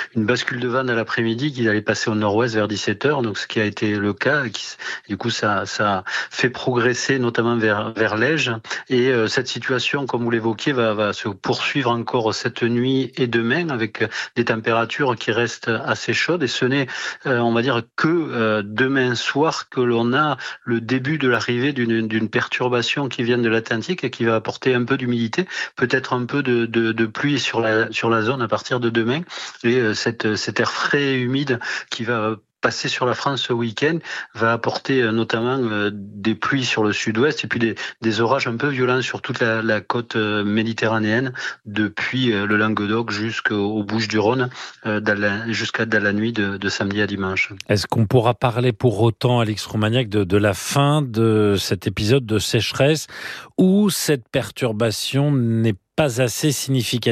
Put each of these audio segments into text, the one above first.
une bascule de vent à l'après-midi qui allait passer au nord-ouest vers 17h, donc ce qui a été le cas. Du coup, ça fait progresser notamment vers l'Ège. Et cette situation, comme vous l'évoquiez, va se poursuivre encore cette nuit et demain avec des températures qui restent assez chaudes. Et ce n'est, on va dire, que demain soir que l'on a le début de l'arrivée d'une perturbation qui vient de l'Atlantique et qui va apporter un peu d'humidité, peut-être un peu de pluie sur la zone à partir de demain. Et cet air frais et humide qui va passer sur la France ce week-end va apporter notamment des pluies sur le sud-ouest et puis des orages un peu violents sur toute la côte méditerranéenne depuis le Languedoc jusqu'aux Bouches-du-Rhône jusqu'à la nuit de samedi à dimanche. Est-ce qu'on pourra parler pour autant, Alix Romagnac, de la fin de cet épisode de sécheresse où cette perturbation n'est pas assez significative ?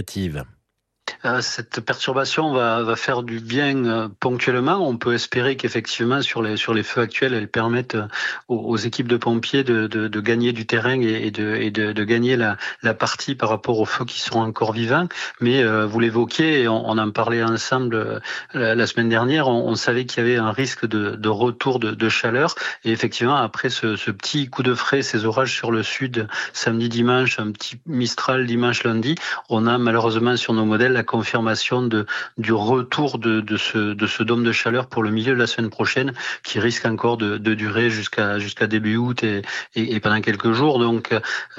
Cette perturbation va faire du bien ponctuellement. On peut espérer qu'effectivement sur les feux actuels, elle permette aux équipes de pompiers de gagner du terrain et de gagner la partie par rapport aux feux qui sont encore vivants. Mais vous l'évoquiez, on en parlait ensemble la semaine dernière. On savait qu'il y avait un risque de retour de chaleur. Et effectivement, après ce petit coup de frais, ces orages sur le sud samedi, dimanche, un petit Mistral dimanche, lundi, on a malheureusement sur nos modèles la confirmation du retour de ce dôme de chaleur pour le milieu de la semaine prochaine, qui risque encore de durer jusqu'à début août et pendant quelques jours. Donc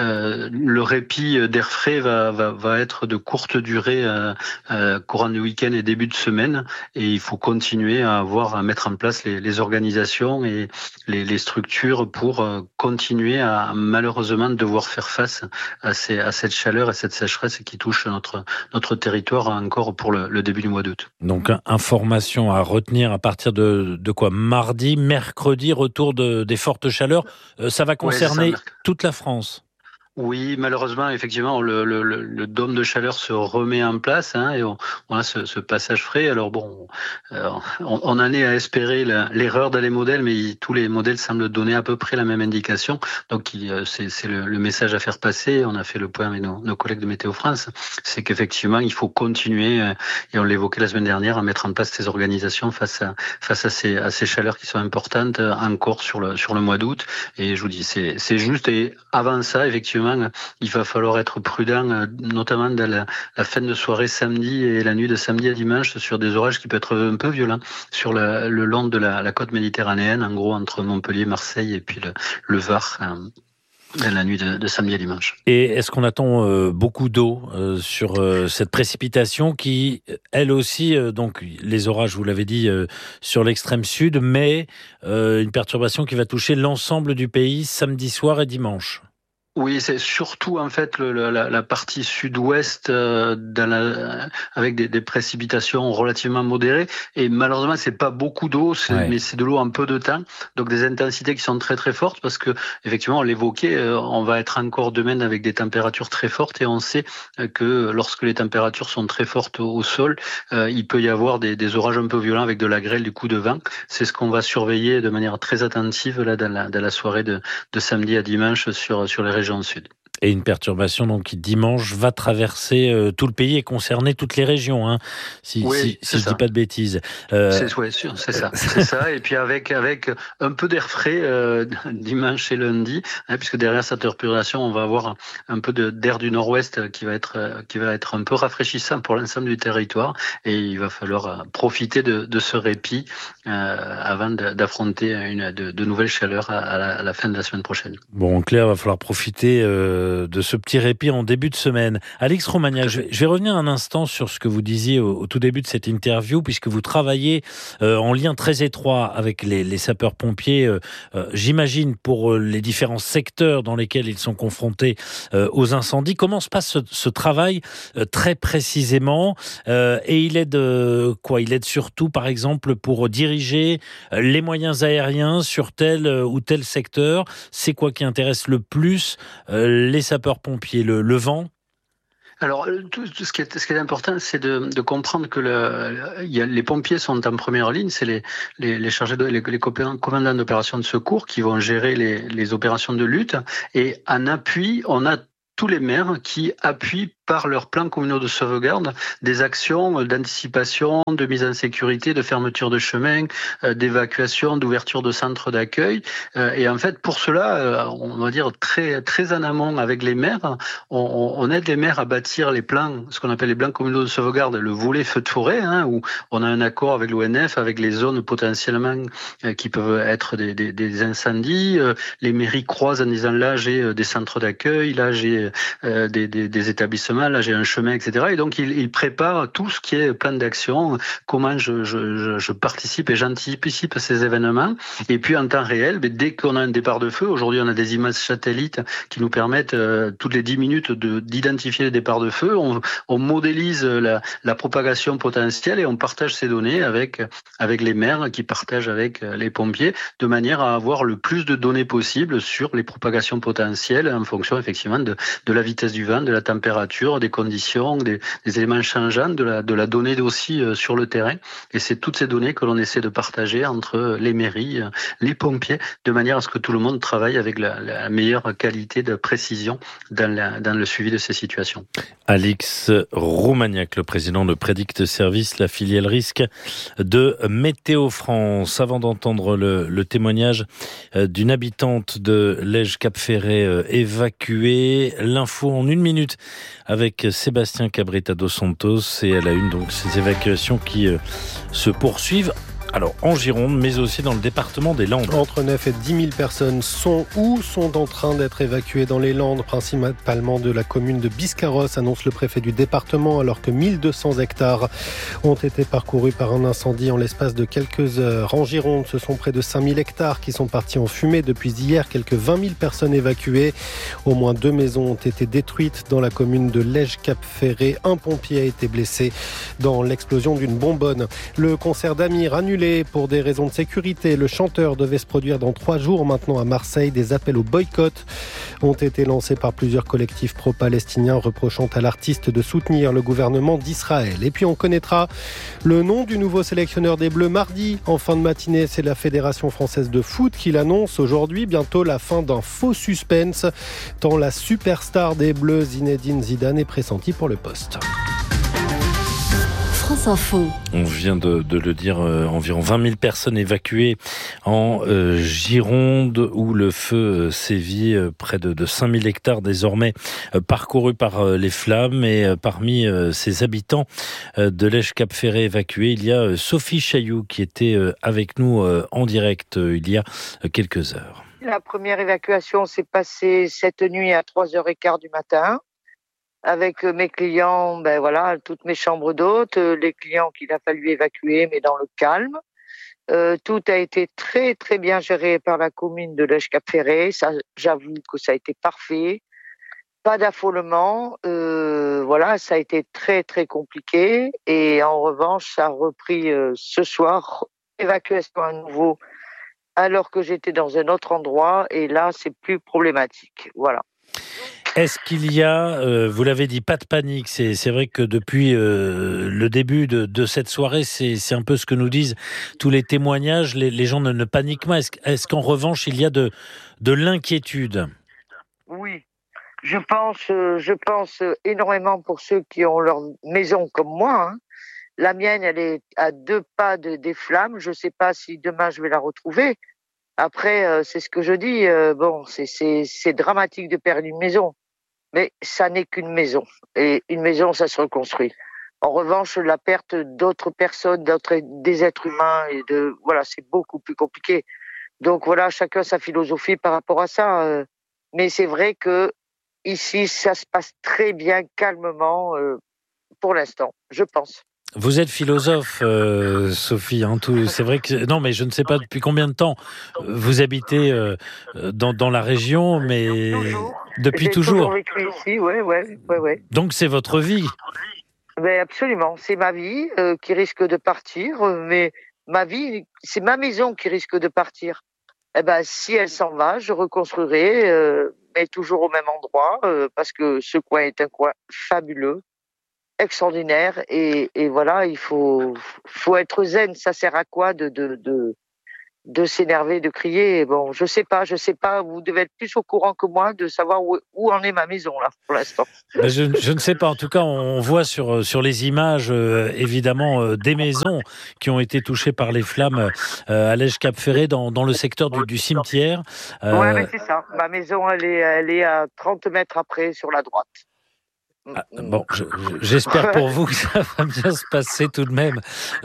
le répit d'air frais va être de courte durée courant du week-end et début de semaine, et il faut continuer à mettre en place les organisations et les structures pour continuer à malheureusement devoir faire face à cette chaleur et cette sécheresse qui touche notre territoire encore pour le début du mois d'août. Donc, information à retenir à partir de quoi ? Mardi, mercredi, retour des fortes chaleurs. Ça va concerner toute la France. Oui, malheureusement, effectivement, le dôme de chaleur se remet en place et on a ce passage frais. Alors bon, on en est à espérer l'erreur dans les modèles, mais tous les modèles semblent donner à peu près la même indication. Donc c'est le message à faire passer. On a fait le point avec nos collègues de Météo France. C'est qu'effectivement, il faut continuer, et on l'évoquait la semaine dernière, à mettre en place ces organisations face à ces chaleurs qui sont importantes encore sur le mois d'août. Et je vous dis, c'est juste. Et avant ça, effectivement, il va falloir être prudent, notamment dans la fin de soirée samedi et la nuit de samedi à dimanche, sur des orages qui peuvent être un peu violents sur le long de la côte méditerranéenne, en gros entre Montpellier, Marseille et puis le Var. Dans la nuit de samedi à dimanche. Et est-ce qu'on attend beaucoup d'eau sur cette précipitation qui, elle aussi, donc les orages, vous l'avez dit, sur l'extrême sud, mais une perturbation qui va toucher l'ensemble du pays samedi soir et dimanche? Oui, c'est surtout en fait la partie sud-ouest avec des précipitations relativement modérées, et malheureusement c'est pas beaucoup d'eau, mais c'est de l'eau en peu de temps, donc des intensités qui sont très très fortes, parce que effectivement on l'évoquait, on va être encore demain avec des températures très fortes, et on sait que lorsque les températures sont très fortes au sol, il peut y avoir des orages un peu violents avec de la grêle, du coup de vent. C'est ce qu'on va surveiller de manière très attentive là dans la soirée de samedi à dimanche sur les régions sud. Et une perturbation donc qui dimanche va traverser tout le pays et concerner toutes les régions, si je dis pas de bêtises. C'est ça. Et puis avec un peu d'air frais dimanche et lundi, puisque derrière cette perturbation, on va avoir un peu d'air du nord-ouest qui va être un peu rafraîchissant pour l'ensemble du territoire, et il va falloir profiter de ce répit avant d'affronter de nouvelles chaleurs à la fin de la semaine prochaine. Bon, en clair, il va falloir profiter de ce petit répit en début de semaine. Alix Romagnac, je vais revenir un instant sur ce que vous disiez au tout début de cette interview, puisque vous travaillez en lien très étroit avec les sapeurs-pompiers, j'imagine, pour les différents secteurs dans lesquels ils sont confrontés aux incendies. Comment se passe ce travail très précisément, et il aide quoi ? Il aide surtout, par exemple, pour diriger les moyens aériens sur tel ou tel secteur. C'est quoi qui intéresse le plus les sapeurs-pompiers, le vent? Alors, ce qui est important, c'est de comprendre que les pompiers sont en première ligne. C'est les chargés les commandants d'opérations de secours qui vont gérer les opérations de lutte. Et en appui, on a tous les maires qui appuient par leurs plans communaux de sauvegarde, des actions d'anticipation, de mise en sécurité, de fermeture de chemin, d'évacuation, d'ouverture de centres d'accueil. Et en fait, pour cela, on va dire très, très en amont avec les maires, on aide les maires à bâtir les plans, ce qu'on appelle les plans communaux de sauvegarde, le volet feu de forêt, où on a un accord avec l'ONF, avec les zones potentiellement qui peuvent être des incendies. Les mairies croisent en disant là j'ai des centres d'accueil, là j'ai des établissements, là j'ai un chemin, etc. Et donc il prépare tout ce qui est plan d'action, comment je participe et j'anticipe ces événements. Et puis en temps réel, dès qu'on a un départ de feu, aujourd'hui on a des images satellites qui nous permettent toutes les 10 minutes d'identifier les départs de feu. On modélise la propagation potentielle et on partage ces données avec les maires qui partagent avec les pompiers de manière à avoir le plus de données possibles sur les propagations potentielles en fonction effectivement de la vitesse du vent, de la température, des conditions, des éléments changeants, de la donnée aussi sur le terrain. Et c'est toutes ces données que l'on essaie de partager entre les mairies, les pompiers, de manière à ce que tout le monde travaille avec la meilleure qualité de précision dans le suivi de ces situations. Alix Roumaniac, le président de Predict Service, la filiale risque de Météo France. Avant d'entendre le témoignage d'une habitante de Lège-Cap-Ferré évacuée, l'info en 1 minute avec Sébastien Cabrita dos Santos, et à la une donc ces évacuations qui se poursuivent. Alors, en Gironde, mais aussi dans le département des Landes. Entre 9 et 10 000 personnes sont en train d'être évacuées dans les Landes, principalement de la commune de Biscarrosse, annonce le préfet du département, alors que 1200 hectares ont été parcourus par un incendie en l'espace de quelques heures. En Gironde, ce sont près de 5000 hectares qui sont partis en fumée depuis hier, quelques 20 000 personnes évacuées. Au moins 2 maisons ont été détruites dans la commune de Lège-Cap-Ferré. Un pompier a été blessé dans l'explosion d'une bonbonne. Le concert d'Amir annulé pour des raisons de sécurité. Le chanteur devait se produire dans 3 jours maintenant à Marseille. Des appels au boycott ont été lancés par plusieurs collectifs pro-palestiniens reprochant à l'artiste de soutenir le gouvernement d'Israël. Et puis on connaîtra le nom du nouveau sélectionneur des Bleus mardi. En fin de matinée, c'est la Fédération française de foot qui l'annonce aujourd'hui. Bientôt la fin d'un faux suspense, tant la superstar des Bleus, Zinedine Zidane, est pressentie pour le poste. France Info. On vient de le dire, environ 20 000 personnes évacuées en Gironde, où le feu sévit, près de 5 000 hectares désormais parcourus par les flammes. Et parmi ces habitants de Lège-Cap-Ferré évacués, il y a Sophie Chailloux qui était avec nous en direct il y a quelques heures. La première évacuation s'est passée cette nuit à 3h15 du matin. Avec mes clients, toutes mes chambres d'hôtes, les clients qu'il a fallu évacuer, mais dans le calme. Tout a été très très bien géré par la commune de Lège-Cap-Ferré. Ça, j'avoue que ça a été parfait. Pas d'affolement. Ça a été très très compliqué. Et en revanche, ça a repris ce soir. Évacuation à nouveau, alors que j'étais dans un autre endroit. Et là, c'est plus problématique. Voilà. Est-ce qu'il y a, vous l'avez dit, pas de panique? C'est vrai que depuis le début de cette soirée, c'est un peu ce que nous disent tous les témoignages. Les gens ne paniquent pas. Est-ce qu'en revanche, il y a de l'inquiétude? Oui, je pense énormément pour ceux qui ont leur maison comme moi. La mienne, elle est à 2 pas des flammes. Je ne sais pas si demain je vais la retrouver. Après, c'est ce que je dis. C'est dramatique de perdre une maison. Mais ça n'est qu'une maison. Et une maison, ça se reconstruit. En revanche, la perte d'autres personnes, des êtres humains, c'est beaucoup plus compliqué. Donc voilà, chacun sa philosophie par rapport à ça. Mais c'est vrai que ici, ça se passe très bien, calmement, pour l'instant, je pense. Vous êtes philosophe, Sophie. C'est vrai que non, mais je ne sais pas depuis combien de temps vous habitez dans la région, mais depuis toujours. J'ai toujours vécu ici, ouais. Donc c'est votre vie. Mais absolument, c'est ma vie qui risque de partir, mais ma vie, c'est ma maison qui risque de partir. Si elle s'en va, je reconstruirai, mais toujours au même endroit, parce que ce coin est un coin fabuleux. Extraordinaire, et voilà, il faut être zen. Ça sert à quoi de de s'énerver, de crier. Bon, je sais pas. Vous devez être plus au courant que moi de savoir où en est ma maison là pour l'instant. Ben je ne sais pas. En tout cas, on voit sur les images évidemment des maisons qui ont été touchées par les flammes à Lège-Cap-Ferré dans le secteur du cimetière. Ouais, mais c'est ça. Ma maison, elle est à 30 mètres après sur la droite. Ah, bon, j'espère pour vous que ça va bien se passer tout de même.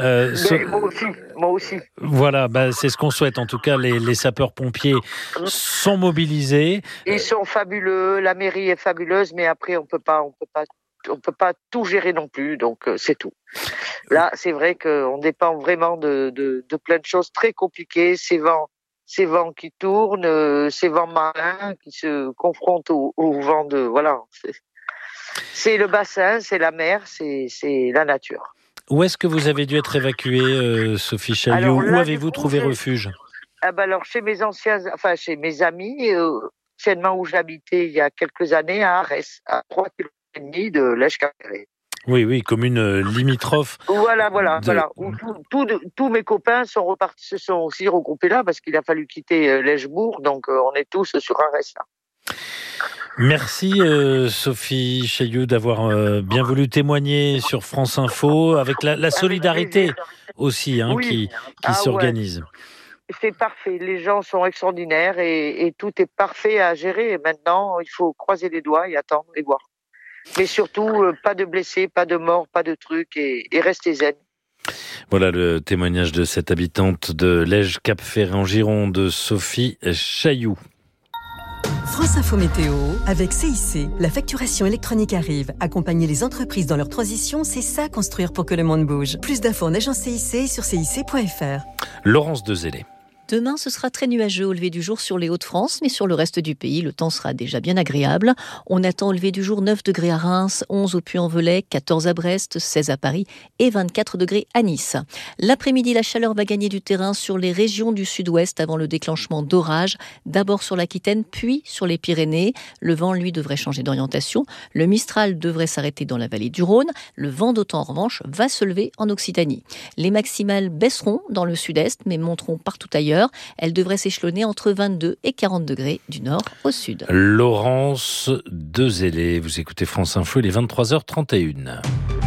Moi aussi. Voilà, c'est ce qu'on souhaite. En tout cas, les sapeurs-pompiers sont mobilisés. Ils sont fabuleux. La mairie est fabuleuse, mais après, on peut pas tout gérer non plus. Donc, c'est tout. Là, c'est vrai qu'on dépend vraiment de plein de choses très compliquées. Ces vents qui tournent, ces vents marins qui se confrontent au vent de, voilà. C'est le bassin, c'est la mer, c'est la nature. Où est-ce que vous avez dû être évacuée, Sophie Chaillot? Où avez-vous trouvé refuge? Alors, chez mes amis, anciennement où j'habitais il y a quelques années, à Arès, à 3,5 km de Lège-Cap-Ferré. Oui, commune limitrophe. Voilà. Où tous mes copains se sont aussi regroupés là parce qu'il a fallu quitter Lège-Bourg, donc on est tous sur Arès là. Merci Sophie Chaillot d'avoir bien voulu témoigner sur France Info avec la solidarité aussi qui s'organise. Ouais. C'est parfait, les gens sont extraordinaires et tout est parfait à gérer. Maintenant, il faut croiser les doigts et attendre et voir. Mais surtout, pas de blessés, pas de morts, pas de trucs et restez zen. Voilà le témoignage de cette habitante de Lège-Cap-Ferré en Gironde, Sophie Chaillot. France Info Météo avec CIC. La facturation électronique arrive. Accompagner les entreprises dans leur transition, c'est ça construire pour que le monde bouge. Plus d'infos en agence CIC et sur cic.fr. Laurence Dezellé. Demain, ce sera très nuageux au lever du jour sur les Hauts-de-France, mais sur le reste du pays, le temps sera déjà bien agréable. On attend au lever du jour 9 degrés à Reims, 11 au Puy-en-Velay, 14 à Brest, 16 à Paris et 24 degrés à Nice. L'après-midi, la chaleur va gagner du terrain sur les régions du sud-ouest avant le déclenchement d'orages, d'abord sur l'Aquitaine, puis sur les Pyrénées. Le vent, lui, devrait changer d'orientation. Le Mistral devrait s'arrêter dans la vallée du Rhône. Le vent d'OTAN, en revanche, va se lever en Occitanie. Les maximales baisseront dans le sud-est, mais monteront partout ailleurs. Elle devrait s'échelonner entre 22 et 40 degrés du nord au sud. Laurence Dezellé, vous écoutez France Info, il est 23h31.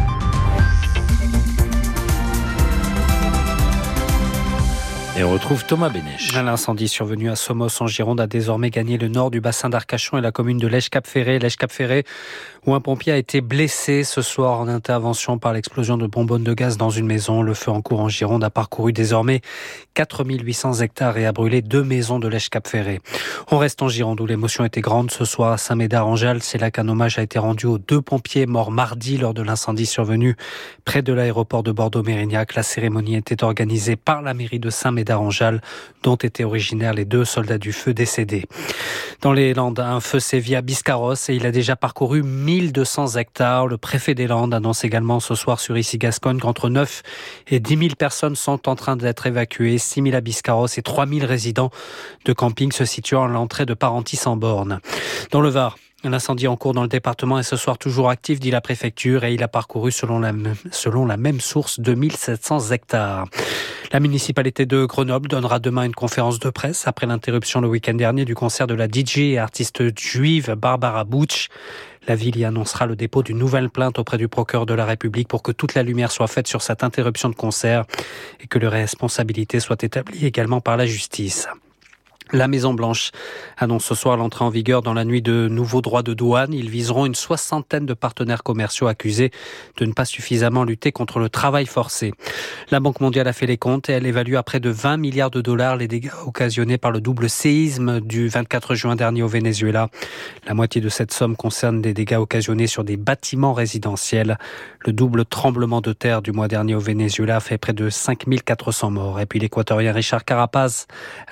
Et on retrouve Thomas Bénèche. L'incendie survenu à Somos en Gironde a désormais gagné le nord du bassin d'Arcachon et la commune de Lège-Cap-Ferré. Lège-Cap-Ferré, où un pompier a été blessé ce soir en intervention par l'explosion de bonbonnes de gaz dans une maison. Le feu en cours en Gironde a parcouru désormais 4800 hectares et a brûlé 2 maisons de Lège-Cap-Ferré. On reste en Gironde où l'émotion était grande ce soir à Saint-Médard-en-Jalles. C'est là qu'un hommage a été rendu aux 2 pompiers morts mardi lors de l'incendie survenu près de l'aéroport de Bordeaux-Mérignac. La cérémonie était organisée par la mairie de Saint-Médard-en-Jalles, dont étaient originaires les 2 soldats du feu décédés. Dans les Landes, un feu sévit à Biscarrosse et il a déjà parcouru 1200 hectares. Le préfet des Landes annonce également ce soir sur Issy-Gascogne qu'entre 9 et 10 000 personnes sont en train d'être évacuées. 6 000 à Biscarrosse et 3 000 résidents de camping se situant à l'entrée de Parentis-en-Born. Dans le Var, l'incendie en cours dans le département est ce soir toujours actif, dit la préfecture, et il a parcouru, selon la même source, 2700 hectares. La municipalité de Grenoble donnera demain une conférence de presse après l'interruption le week-end dernier du concert de la DJ et artiste juive Barbara Bush. La ville y annoncera le dépôt d'une nouvelle plainte auprès du procureur de la République pour que toute la lumière soit faite sur cette interruption de concert et que les responsabilités soient établies également par la justice. La Maison-Blanche annonce ce soir l'entrée en vigueur dans la nuit de nouveaux droits de douane. Ils viseront une 60aine de partenaires commerciaux accusés de ne pas suffisamment lutter contre le travail forcé. La Banque mondiale a fait les comptes et elle évalue à près de 20 milliards de dollars les dégâts occasionnés par le double séisme du 24 juin dernier au Venezuela. La moitié de cette somme concerne des dégâts occasionnés sur des bâtiments résidentiels. Le double tremblement de terre du mois dernier au Venezuela fait près de 5400 morts. Et puis l'Équatorien Richard Carapaz,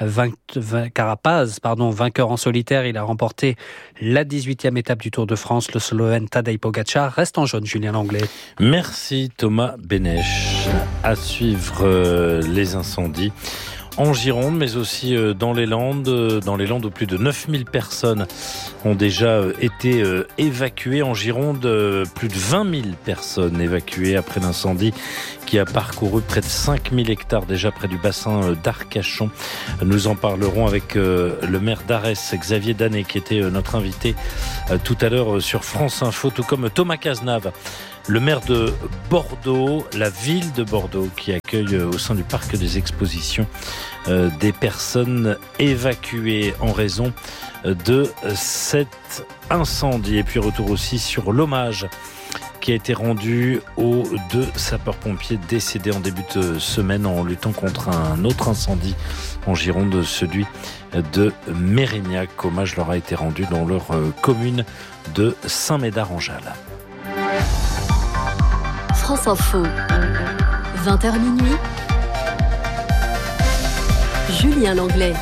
vainqueur en solitaire, il a remporté la 18e étape du Tour de France. Le Slovène Tadej Pogačar reste en jaune, Julien Langlais. Merci Thomas Bénèche. À suivre les incendies en Gironde, mais aussi dans les Landes où plus de 9000 personnes ont déjà été évacuées. En Gironde, plus de 20 000 personnes évacuées après l'incendie qui a parcouru près de 5000 hectares déjà près du bassin d'Arcachon. Nous en parlerons avec le maire d'Arès, Xavier Danet, qui était notre invité tout à l'heure sur France Info, tout comme Thomas Cazenave, le maire de Bordeaux, la ville de Bordeaux, qui accueille au sein du parc des expositions des personnes évacuées en raison de cet incendie. Et puis retour aussi sur l'hommage qui a été rendu aux 2 sapeurs-pompiers décédés en début de semaine en luttant contre un autre incendie en Gironde, celui de Mérignac. Hommage leur a été rendu dans leur commune de Saint-Médard-en-Jalles. France Info, 20h minuit, Julien Langlais.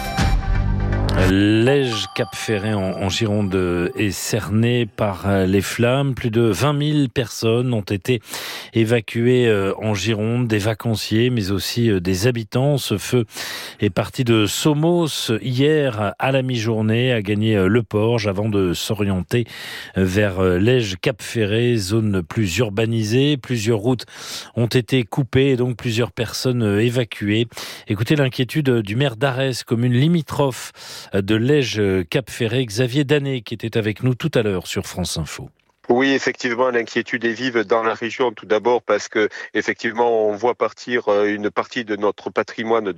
Lège Cap-Ferret en Gironde est cerné par les flammes. Plus de 20 000 personnes ont été évacuées en Gironde, des vacanciers mais aussi des habitants. Ce feu est parti de Somos hier à la mi-journée, a gagné Le Porge avant de s'orienter vers Lège Cap-Ferret, zone plus urbanisée. Plusieurs routes ont été coupées et donc plusieurs personnes évacuées. Écoutez l'inquiétude du maire d'Arès, commune limitrophe de Lège Cap-Ferret, Xavier Danet, qui était avec nous tout à l'heure sur France Info. Oui, effectivement, l'inquiétude est vive dans la région, tout d'abord parce que effectivement, on voit partir une partie de notre patrimoine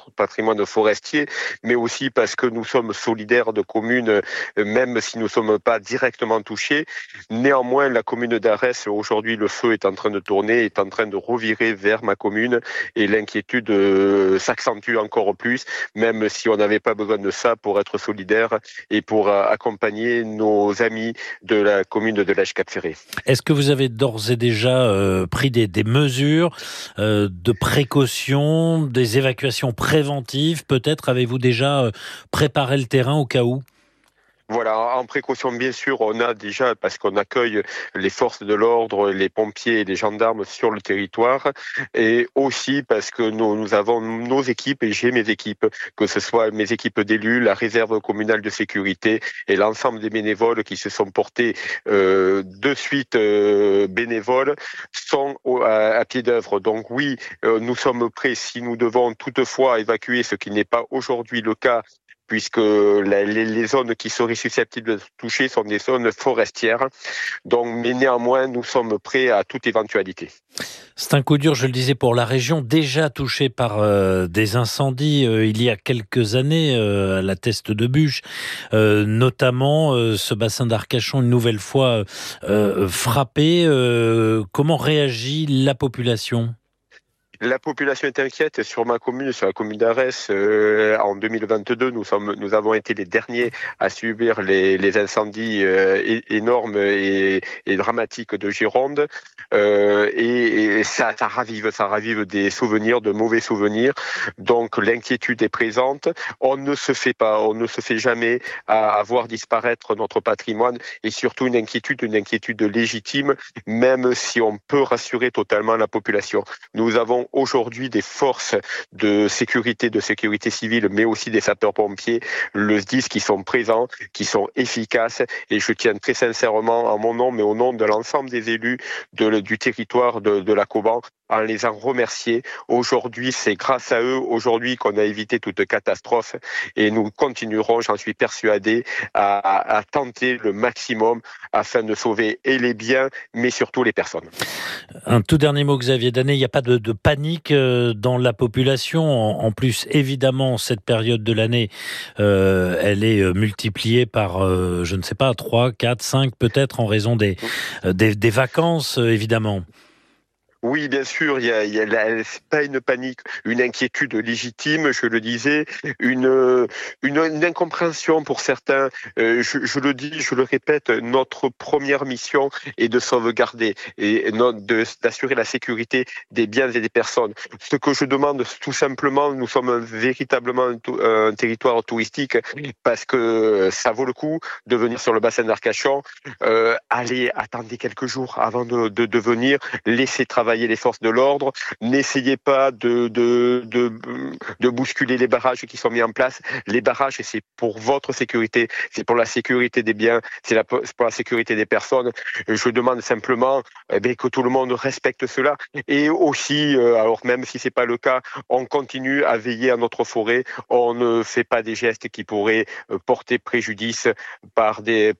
forestier, mais aussi parce que nous sommes solidaires de communes, même si nous ne sommes pas directement touchés. Néanmoins, la commune d'Arès, aujourd'hui, le feu est en train de tourner, est en train de revirer vers ma commune, et l'inquiétude s'accentue encore plus, même si on n'avait pas besoin de ça pour être solidaire et pour accompagner nos amis de la commune de Lège Cap-Ferret. Est-ce que vous avez d'ores et déjà pris des mesures de précaution, des évacuations préventives? Peut-être avez-vous déjà préparé le terrain au cas où? Voilà, en précaution, bien sûr, on a déjà, parce qu'on accueille les forces de l'ordre, les pompiers et les gendarmes sur le territoire, et aussi parce que nous avons nos équipes, et j'ai mes équipes, que ce soit mes équipes d'élus, la réserve communale de sécurité et l'ensemble des bénévoles qui se sont portés de suite bénévoles, sont à pied d'œuvre. Donc oui, nous sommes prêts si nous devons toutefois évacuer, ce qui n'est pas aujourd'hui le cas, puisque les zones qui seraient susceptibles de toucher sont des zones forestières. Donc, mais néanmoins, nous sommes prêts à toute éventualité. C'est un coup dur, je le disais, pour la région, déjà touchée par des incendies il y a quelques années, à la Teste de Buch, notamment ce bassin d'Arcachon, une nouvelle fois frappé. Comment réagit la population ? La population est inquiète sur ma commune, sur la commune d'Arès. En 2022, nous avons été les derniers à subir les incendies énormes et dramatiques de Gironde. Et ça ravive des souvenirs, de mauvais souvenirs. Donc l'inquiétude est présente. On ne se fait jamais à voir disparaître notre patrimoine, et surtout une inquiétude légitime, même si on peut rassurer totalement la population. Nous avons aujourd'hui des forces de sécurité civile, mais aussi des sapeurs-pompiers, le SDIS, qui sont présents, qui sont efficaces, et je tiens très sincèrement, en mon nom, mais au nom de l'ensemble des élus du territoire de la Cauban, à les en remercier. Aujourd'hui, c'est grâce à eux, aujourd'hui, qu'on a évité toute catastrophe, et nous continuerons, j'en suis persuadé, à tenter le maximum afin de sauver et les biens, mais surtout les personnes. Un tout dernier mot, Xavier Danet, il n'y a pas de panique dans la population. En plus, évidemment, cette période de l'année, elle est multipliée par, je ne sais pas, 3, 4, 5 peut-être, en raison des vacances, évidemment. Oui, bien sûr, c'est pas une panique, une inquiétude légitime, je le disais, une incompréhension pour certains. Je le dis, je le répète, notre première mission est de sauvegarder et d'assurer la sécurité des biens et des personnes. Ce que je demande, tout simplement, nous sommes véritablement un territoire touristique, parce que ça vaut le coup de venir sur le bassin d'Arcachon. Allez, attendez quelques jours avant de venir, laissez travailler travailler les forces de l'ordre. N'essayez pas de bousculer les barrages qui sont mis en place. Les barrages, c'est pour votre sécurité, c'est pour la sécurité des biens, c'est pour la sécurité des personnes. Je demande simplement que tout le monde respecte cela. Et aussi, alors même si c'est pas le cas, on continue à veiller à notre forêt. On ne fait pas des gestes qui pourraient porter préjudice par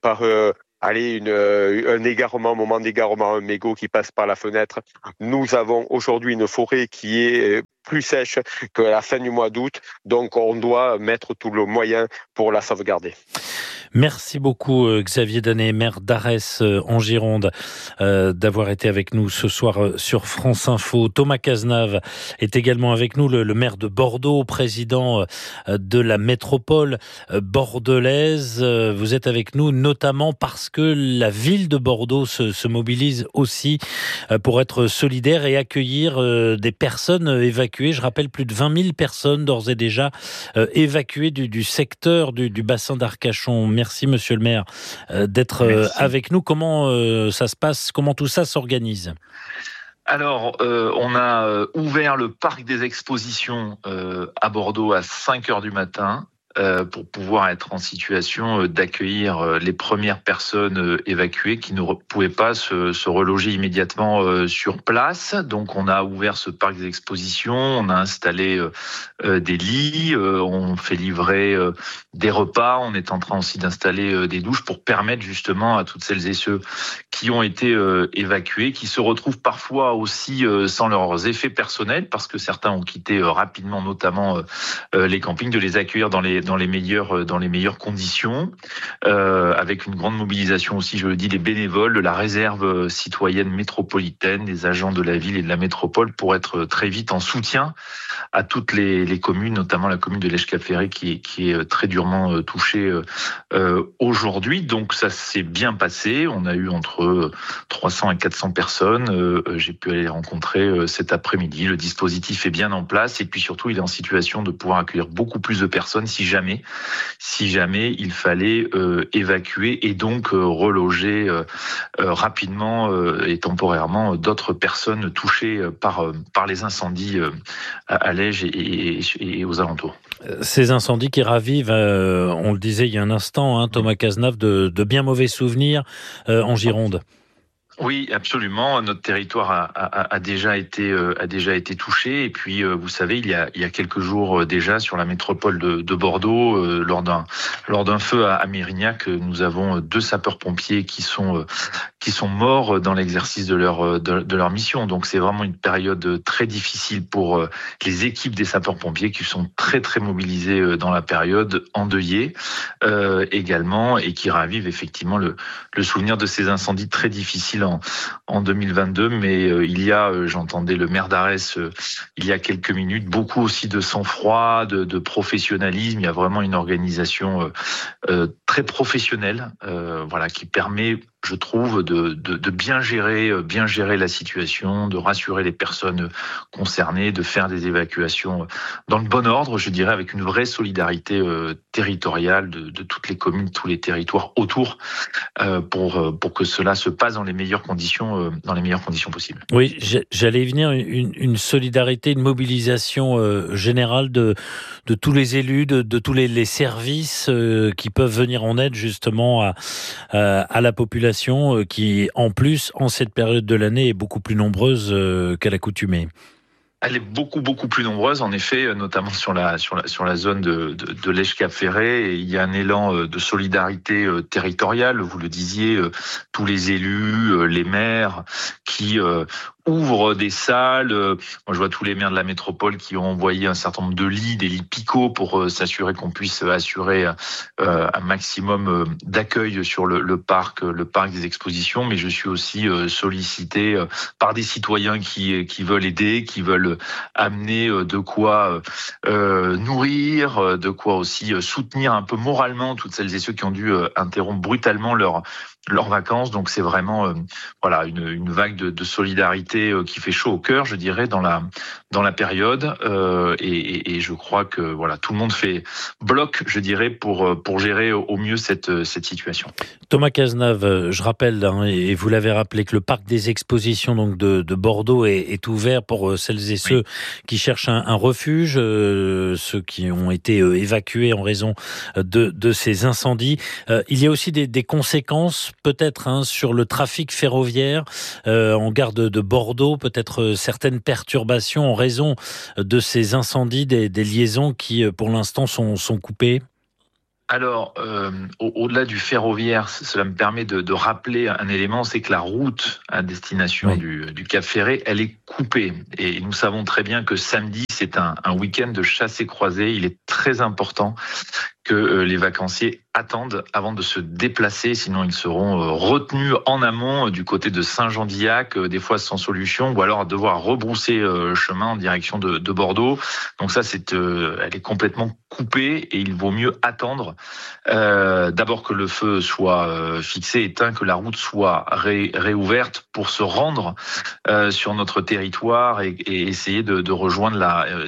un égarement, un moment d'égarement, un mégot qui passe par la fenêtre. Nous avons aujourd'hui une forêt qui est plus sèche que la fin du mois d'août, donc on doit mettre tout le moyen pour la sauvegarder. Merci beaucoup Xavier Danet, maire d'Arès en Gironde, d'avoir été avec nous ce soir sur France Info. Thomas Cazenave est également avec nous, le maire de Bordeaux, président de la métropole bordelaise. Vous êtes avec nous notamment parce que la ville de Bordeaux se mobilise aussi pour être solidaire et accueillir des personnes évacuées. Je rappelle, plus de 20 000 personnes d'ores et déjà évacuées du secteur du bassin d'Arcachon. Merci monsieur le maire d'être avec nous. Comment ça se passe? Comment tout ça s'organise? Alors, on a ouvert le parc des expositions à Bordeaux à 5h du matin. Pour pouvoir être en situation d'accueillir les premières personnes évacuées qui ne pouvaient pas se reloger immédiatement sur place. Donc on a ouvert ce parc des expositions, on a installé des lits, on fait livrer des repas, on est en train aussi d'installer des douches pour permettre justement à toutes celles et ceux qui ont été évacués, qui se retrouvent parfois aussi sans leurs effets personnels, parce que certains ont quitté rapidement, notamment les campings, de les accueillir dans les meilleures conditions, avec une grande mobilisation aussi, je le dis, des bénévoles, de la réserve citoyenne métropolitaine, des agents de la ville et de la métropole, pour être très vite en soutien à toutes les communes, notamment la commune de Lèche-Cap-Ferré qui est très durement touchée aujourd'hui. Donc ça s'est bien passé. On a eu entre 300 et 400 personnes. J'ai pu aller les rencontrer cet après-midi. Le dispositif est bien en place et puis surtout, il est en situation de pouvoir accueillir beaucoup plus de personnes si jamais il fallait évacuer et donc reloger rapidement et temporairement d'autres personnes touchées par les incendies à Lège et aux alentours. Ces incendies qui ravivent, on le disait il y a un instant, Thomas Cazenave, de bien mauvais souvenirs en Gironde. Oui, absolument. Notre territoire a déjà été touché. Et puis, vous savez, il y a quelques jours déjà, sur la métropole de Bordeaux, lors d'un feu à Mérignac, nous avons 2 sapeurs-pompiers qui sont morts dans l'exercice de leur mission. Donc, c'est vraiment une période très difficile pour les équipes des sapeurs-pompiers qui sont très très mobilisées dans la période, endeuillées également, et qui ravivent effectivement le souvenir de ces incendies très difficiles en 2022, mais il y a, j'entendais le maire d'Arès il y a quelques minutes, beaucoup aussi de sang-froid, de professionnalisme. Il y a vraiment une organisation très professionnelle, qui permet, je trouve, de bien gérer la situation, de rassurer les personnes concernées, de faire des évacuations dans le bon ordre, je dirais, avec une vraie solidarité territoriale de toutes les communes, tous les territoires autour, pour que cela se passe dans les meilleures conditions possibles. Oui, j'allais y venir, une solidarité, une mobilisation générale de tous les élus, de tous les services qui peuvent venir en aide justement à la population qui, en plus, en cette période de l'année, est beaucoup plus nombreuse qu'à l'accoutumée. Elle est beaucoup plus nombreuse, en effet, notamment sur la zone de Lèche-Cap-Ferré. Il y a un élan de solidarité territoriale. Vous le disiez, tous les élus, les maires qui ouvrent des salles. Moi, je vois tous les maires de la métropole qui ont envoyé un certain nombre de lits, des lits picots, pour s'assurer qu'on puisse assurer un maximum d'accueil sur le parc des expositions. Mais je suis aussi sollicité par des citoyens qui veulent aider, qui veulent amener de quoi nourrir, de quoi aussi soutenir un peu moralement toutes celles et ceux qui ont dû interrompre brutalement leurs vacances. Donc c'est vraiment une vague de solidarité qui fait chaud au cœur, je dirais, dans la période. Et je crois que voilà, tout le monde fait bloc, je dirais, pour gérer au mieux cette situation. Thomas Cazenave, je rappelle, et vous l'avez rappelé, que le parc des expositions donc de Bordeaux est ouvert pour celles et ceux qui cherchent un refuge, ceux qui ont été évacués en raison de ces incendies. Il y a aussi des conséquences peut-être sur le trafic ferroviaire en gare de Bordeaux, peut-être certaines perturbations en raison de ces incendies, des liaisons qui pour l'instant sont coupées. Alors, au-delà du ferroviaire, cela me permet de rappeler un élément, c'est que la route à destination du Cap Ferré, elle est coupée. Et nous savons très bien que samedi, c'est un week-end de chasse et croisée. Il est très important que les vacanciers attendent avant de se déplacer, sinon ils seront retenus en amont du côté de Saint-Jean-d'Illac, des fois sans solution, ou alors devoir rebrousser chemin en direction de Bordeaux. Donc ça, elle est complètement coupée et il vaut mieux attendre d'abord que le feu soit fixé, éteint, que la route soit réouverte pour se rendre sur notre territoire et essayer de rejoindre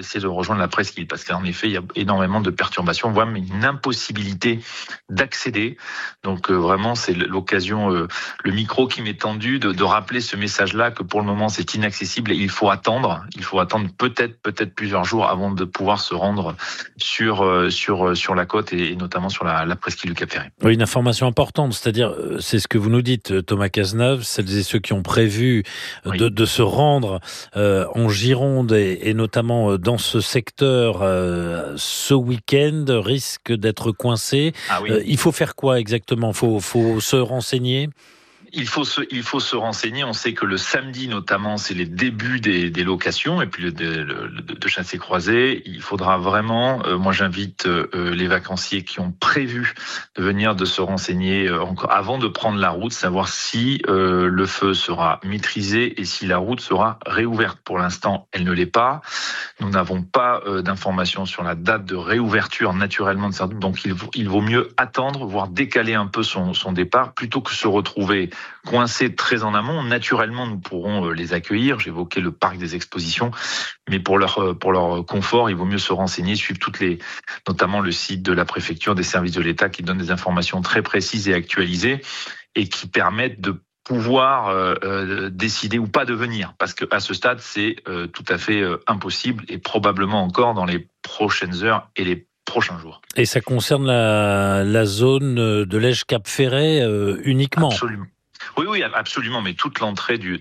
la presqu'île, parce qu'en effet, il y a énormément de perturbations, voire une impossibilité d'accéder. Donc vraiment, c'est l'occasion, le micro qui m'est tendu, de rappeler ce message-là, que pour le moment, c'est inaccessible et il faut attendre. Il faut attendre peut-être plusieurs jours avant de pouvoir se rendre sur la côte et notamment sur la presqu'île du Cap Ferré. Oui, une information importante, c'est-à-dire, c'est ce que vous nous dites, Thomas Cazenave, celles et ceux qui ont prévu de se rendre en Gironde et notamment dans ce secteur ce week-end risquent d'être coincés. Ah oui. Il faut faire quoi exactement ? Faut se renseigner ? Il faut se renseigner. On sait que le samedi, notamment, c'est les débuts des locations et puis de chassés-croisés. Il faudra vraiment, moi j'invite les vacanciers qui ont prévu de se renseigner encore avant de prendre la route, savoir si le feu sera maîtrisé et si la route sera réouverte. Pour l'instant, elle ne l'est pas. Nous n'avons pas d'informations sur la date de réouverture naturellement de cette route. Donc il vaut mieux attendre, voire décaler un peu son départ, plutôt que se retrouver coincés très en amont. Naturellement, nous pourrons les accueillir. J'évoquais le parc des expositions, mais pour leur confort, il vaut mieux se renseigner, suivre notamment le site de la préfecture, des services de l'État qui donnent des informations très précises et actualisées et qui permettent de pouvoir décider ou pas de venir. Parce qu'à ce stade, c'est tout à fait impossible et probablement encore dans les prochaines heures et les prochains jours. Et ça concerne la zone de Lège-Cap-Ferré uniquement ? Absolument. Oui, absolument. Mais toute l'entrée du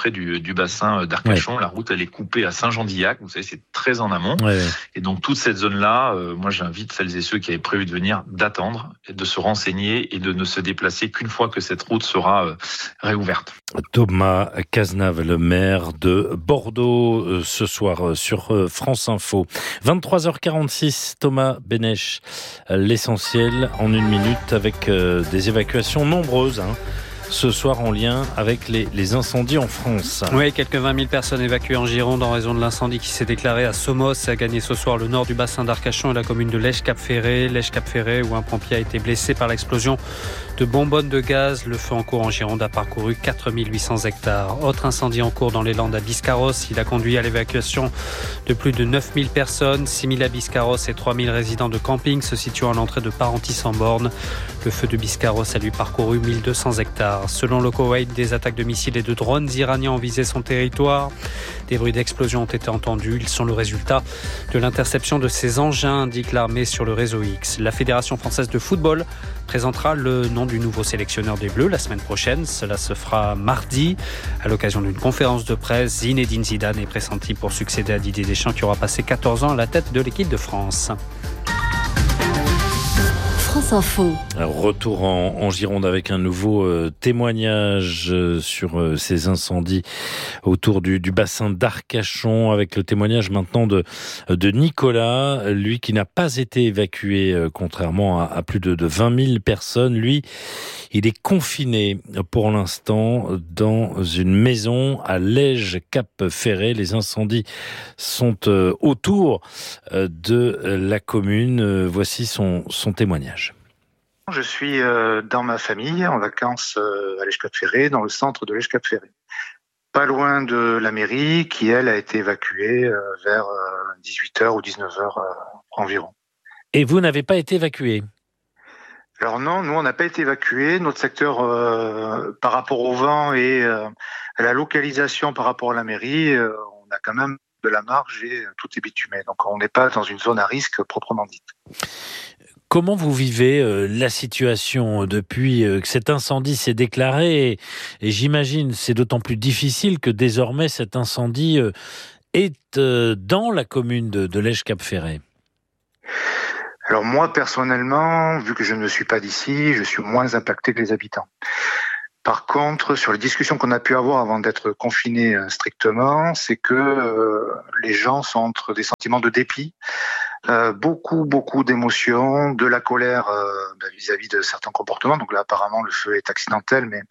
bassin d'Arcachon, la route, elle est coupée à Saint-Jean-d'Illac. Vous savez, c'est très en amont. Ouais. Et donc, toute cette zone-là, moi, j'invite celles et ceux qui avaient prévu de venir d'attendre, de se renseigner et de ne se déplacer qu'une fois que cette route sera réouverte. Thomas Cazenave, le maire de Bordeaux, ce soir sur France Info. 23h46, Thomas Bénèche, l'essentiel en une minute avec des évacuations nombreuses, ce soir en lien avec les incendies en France. Oui, quelques 20 000 personnes évacuées en Gironde en raison de l'incendie qui s'est déclaré à Somos et a gagné ce soir le nord du bassin d'Arcachon et la commune de Lège-Cap-Ferré, où un pompier a été blessé par l'explosion de bonbonnes de gaz. Le feu en cours en Gironde a parcouru 4 800 hectares. Autre incendie en cours dans les Landes à Biscarros. Il a conduit à l'évacuation de plus de 9 000 personnes, 6 000 à Biscarros et 3 000 résidents de camping se situant à l'entrée de Parentis-en-Born. Le feu de Biscarros a lui parcouru 1 200 hectares. Selon le Koweït, des attaques de missiles et de drones iraniens ont visé son territoire. Des bruits d'explosion ont été entendus. Ils sont le résultat de l'interception de ces engins, indique l'armée sur le réseau X. La Fédération française de football présentera le nom du nouveau sélectionneur des Bleus la semaine prochaine. Cela se fera mardi. À l'occasion d'une conférence de presse, Zinedine Zidane est pressenti pour succéder à Didier Deschamps qui aura passé 14 ans à la tête de l'équipe de France. France Info. Un retour en Gironde avec un nouveau témoignage sur ces incendies autour du bassin d'Arcachon, avec le témoignage maintenant de Nicolas, lui qui n'a pas été évacué contrairement à plus de 20 000 personnes. Lui, il est confiné pour l'instant dans une maison à Lège-Cap-Ferré. Les incendies sont autour de la commune. Voici son témoignage. Je suis dans ma famille, en vacances à Lège-Cap-Ferré, dans le centre de Lège-Cap-Ferré. pas loin de la mairie, qui elle a été évacuée vers 18h ou 19h environ. Et vous n'avez pas été évacué? Alors non, nous on n'a pas été évacués. Notre secteur, par rapport au vent et à la localisation par rapport à la mairie, on a quand même de la marge et tout est bitumé. Donc on n'est pas dans une zone à risque proprement dite. Comment vous vivez la situation depuis que cet incendie s'est déclaré et j'imagine c'est d'autant plus difficile que désormais cet incendie est dans la commune de Lège-Cap-Ferret? Alors moi, personnellement, vu que je ne suis pas d'ici, je suis moins impacté que les habitants. Par contre, sur les discussions qu'on a pu avoir avant d'être confinés strictement, c'est que les gens sont entre des sentiments de dépit, beaucoup d'émotions, de la colère vis-à-vis de certains comportements. Donc là, apparemment, le feu est accidentel, mais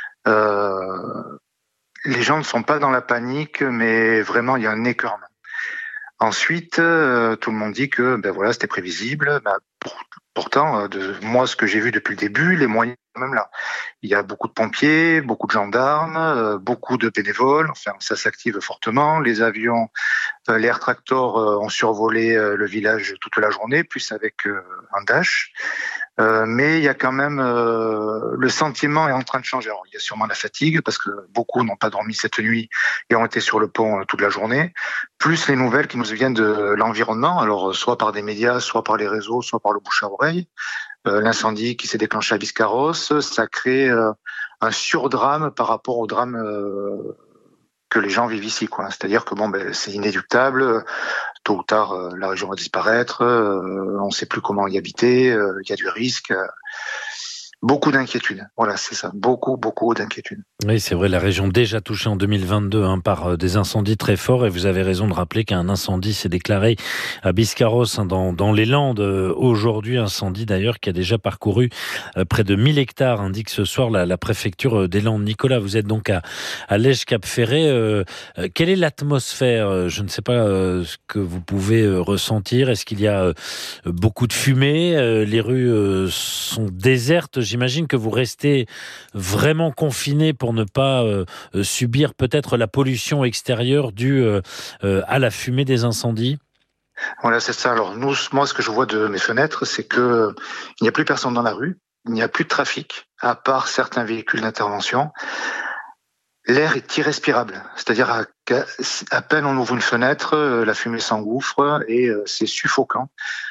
les gens ne sont pas dans la panique, mais vraiment, il y a un écœurement. Ensuite, tout le monde dit que c'était prévisible. Pourtant, moi, ce que j'ai vu depuis le début, les moyens sont même là. Il y a beaucoup de pompiers, beaucoup de gendarmes, beaucoup de bénévoles. Enfin, ça s'active fortement. Les avions, les air tractors ont survolé le village toute la journée, plus avec un dash. Mais il y a quand même le sentiment est en train de changer. Alors, il y a sûrement la fatigue parce que beaucoup n'ont pas dormi cette nuit et ont été sur le pont toute la journée. Plus les nouvelles qui nous viennent de l'environnement, alors soit par des médias, soit par les réseaux, soit par le bouche à oreille. L'incendie qui s'est déclenché à Biscarrosse, ça crée un surdrame par rapport au drame que les gens vivent ici, quoi. C'est-à-dire que c'est inéluctable. Tôt ou tard, la région va disparaître. On ne sait plus comment y habiter. Il y a du risque. Beaucoup d'inquiétudes. Voilà, c'est ça. Beaucoup d'inquiétudes. Oui, c'est vrai, la région déjà touchée en 2022 par des incendies très forts. Et vous avez raison de rappeler qu'un incendie s'est déclaré à Biscarrosse, dans les Landes. Aujourd'hui, incendie d'ailleurs qui a déjà parcouru près de 1000 hectares, indique ce soir la préfecture des Landes. Nicolas, vous êtes donc à Lège-Cap-Ferret. Quelle est l'atmosphère? Je ne sais pas ce que vous pouvez ressentir. Est-ce qu'il y a beaucoup de fumée? Les rues sont désertes. J'imagine que vous restez vraiment confiné pour ne pas subir peut-être la pollution extérieure due à la fumée des incendies. Voilà, c'est ça. Alors moi, ce que je vois de mes fenêtres, c'est que il n'y a plus personne dans la rue, il n'y a plus de trafic, à part certains véhicules d'intervention. L'air est irrespirable, c'est-à-dire à peine on ouvre une fenêtre, la fumée s'engouffre et c'est suffocant.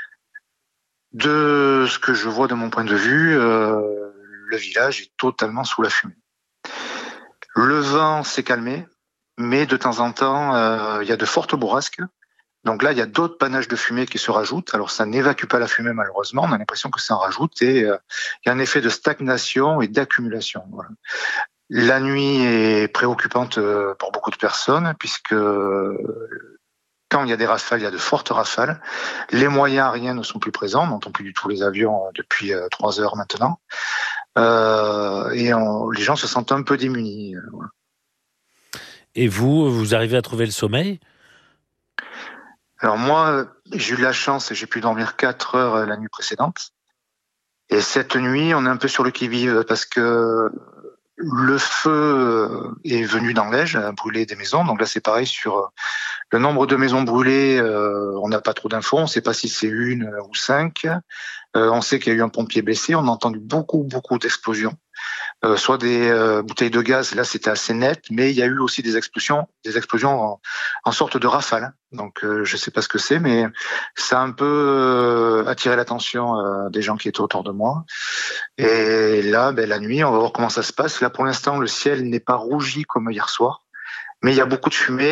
De ce que je vois de mon point de vue, le village est totalement sous la fumée. Le vent s'est calmé, mais de temps en temps, il y a de fortes bourrasques. Donc là, il y a d'autres panaches de fumée qui se rajoutent. Alors ça n'évacue pas la fumée malheureusement, on a l'impression que ça en rajoute et il y a un effet de stagnation et d'accumulation. Voilà. La nuit est préoccupante pour beaucoup de personnes puisque quand il y a des rafales, il y a de fortes rafales. Les moyens aériens ne sont plus présents, on n'entend plus du tout les avions depuis 3 heures maintenant. Et les gens se sentent un peu démunis. Voilà. Et vous arrivez à trouver le sommeil? Alors moi, j'ai eu de la chance et j'ai pu dormir 4 heures la nuit précédente. Et cette nuit, on est un peu sur le qui-vive parce que le feu est venu dans l'Ège, a brûlé des maisons. Donc là, c'est pareil sur le nombre de maisons brûlées. On n'a pas trop d'infos. On ne sait pas si c'est 1 ou 5. On sait qu'il y a eu un pompier blessé. On a entendu beaucoup d'explosions. Soit des bouteilles de gaz, là c'était assez net, mais il y a eu aussi des explosions en sorte de rafale. Donc je sais pas ce que c'est, mais ça a un peu attiré l'attention des gens qui étaient autour de moi. Et là, la nuit, on va voir comment ça se passe. Là pour l'instant, le ciel n'est pas rougi comme hier soir, mais il y a beaucoup de fumée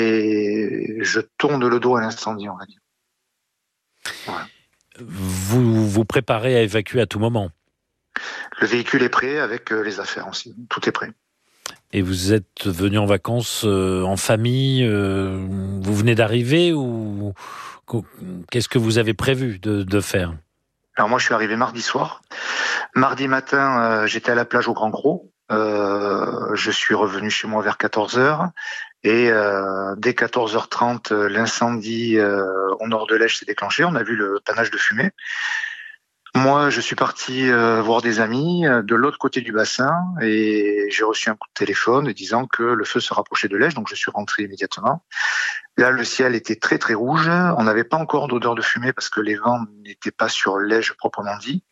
et je tourne le dos à l'incendie, on va dire. Voilà. Vous vous préparez à évacuer à tout moment? Le véhicule est prêt avec les affaires aussi. Tout est prêt. Et vous êtes venu en vacances en famille? Vous venez d'arriver ou qu'est-ce que vous avez prévu de faire? Alors moi, je suis arrivé mardi soir. Mardi matin, j'étais à la plage au Grand Gros. Je suis revenu chez moi vers 14h. Et dès 14h30, l'incendie au nord de Lège s'est déclenché. On a vu le panache de fumée. Moi, je suis parti voir des amis de l'autre côté du bassin et j'ai reçu un coup de téléphone disant que le feu se rapprochait de l'Ège, donc je suis rentré immédiatement. Là, le ciel était très très rouge. On n'avait pas encore d'odeur de fumée parce que les vents n'étaient pas sur l'Ège proprement dit.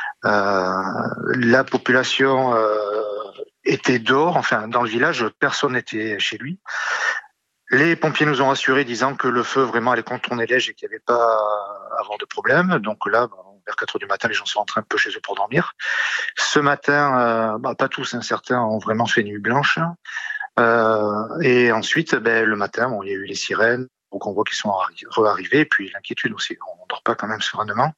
La population était dehors, enfin dans le village, personne n'était chez lui. Les pompiers nous ont rassurés disant que le feu vraiment allait contourner l'Ège et qu'il n'y avait pas à avoir de problème. Donc là, vers 4h du matin, les gens sont rentrés un peu chez eux pour dormir. Ce matin, pas tous, certains ont vraiment fait nuit blanche. Et ensuite, le matin, il y a eu les sirènes, donc on voit qu'ils sont arrivés, et puis l'inquiétude aussi. On ne dort pas quand même sereinement.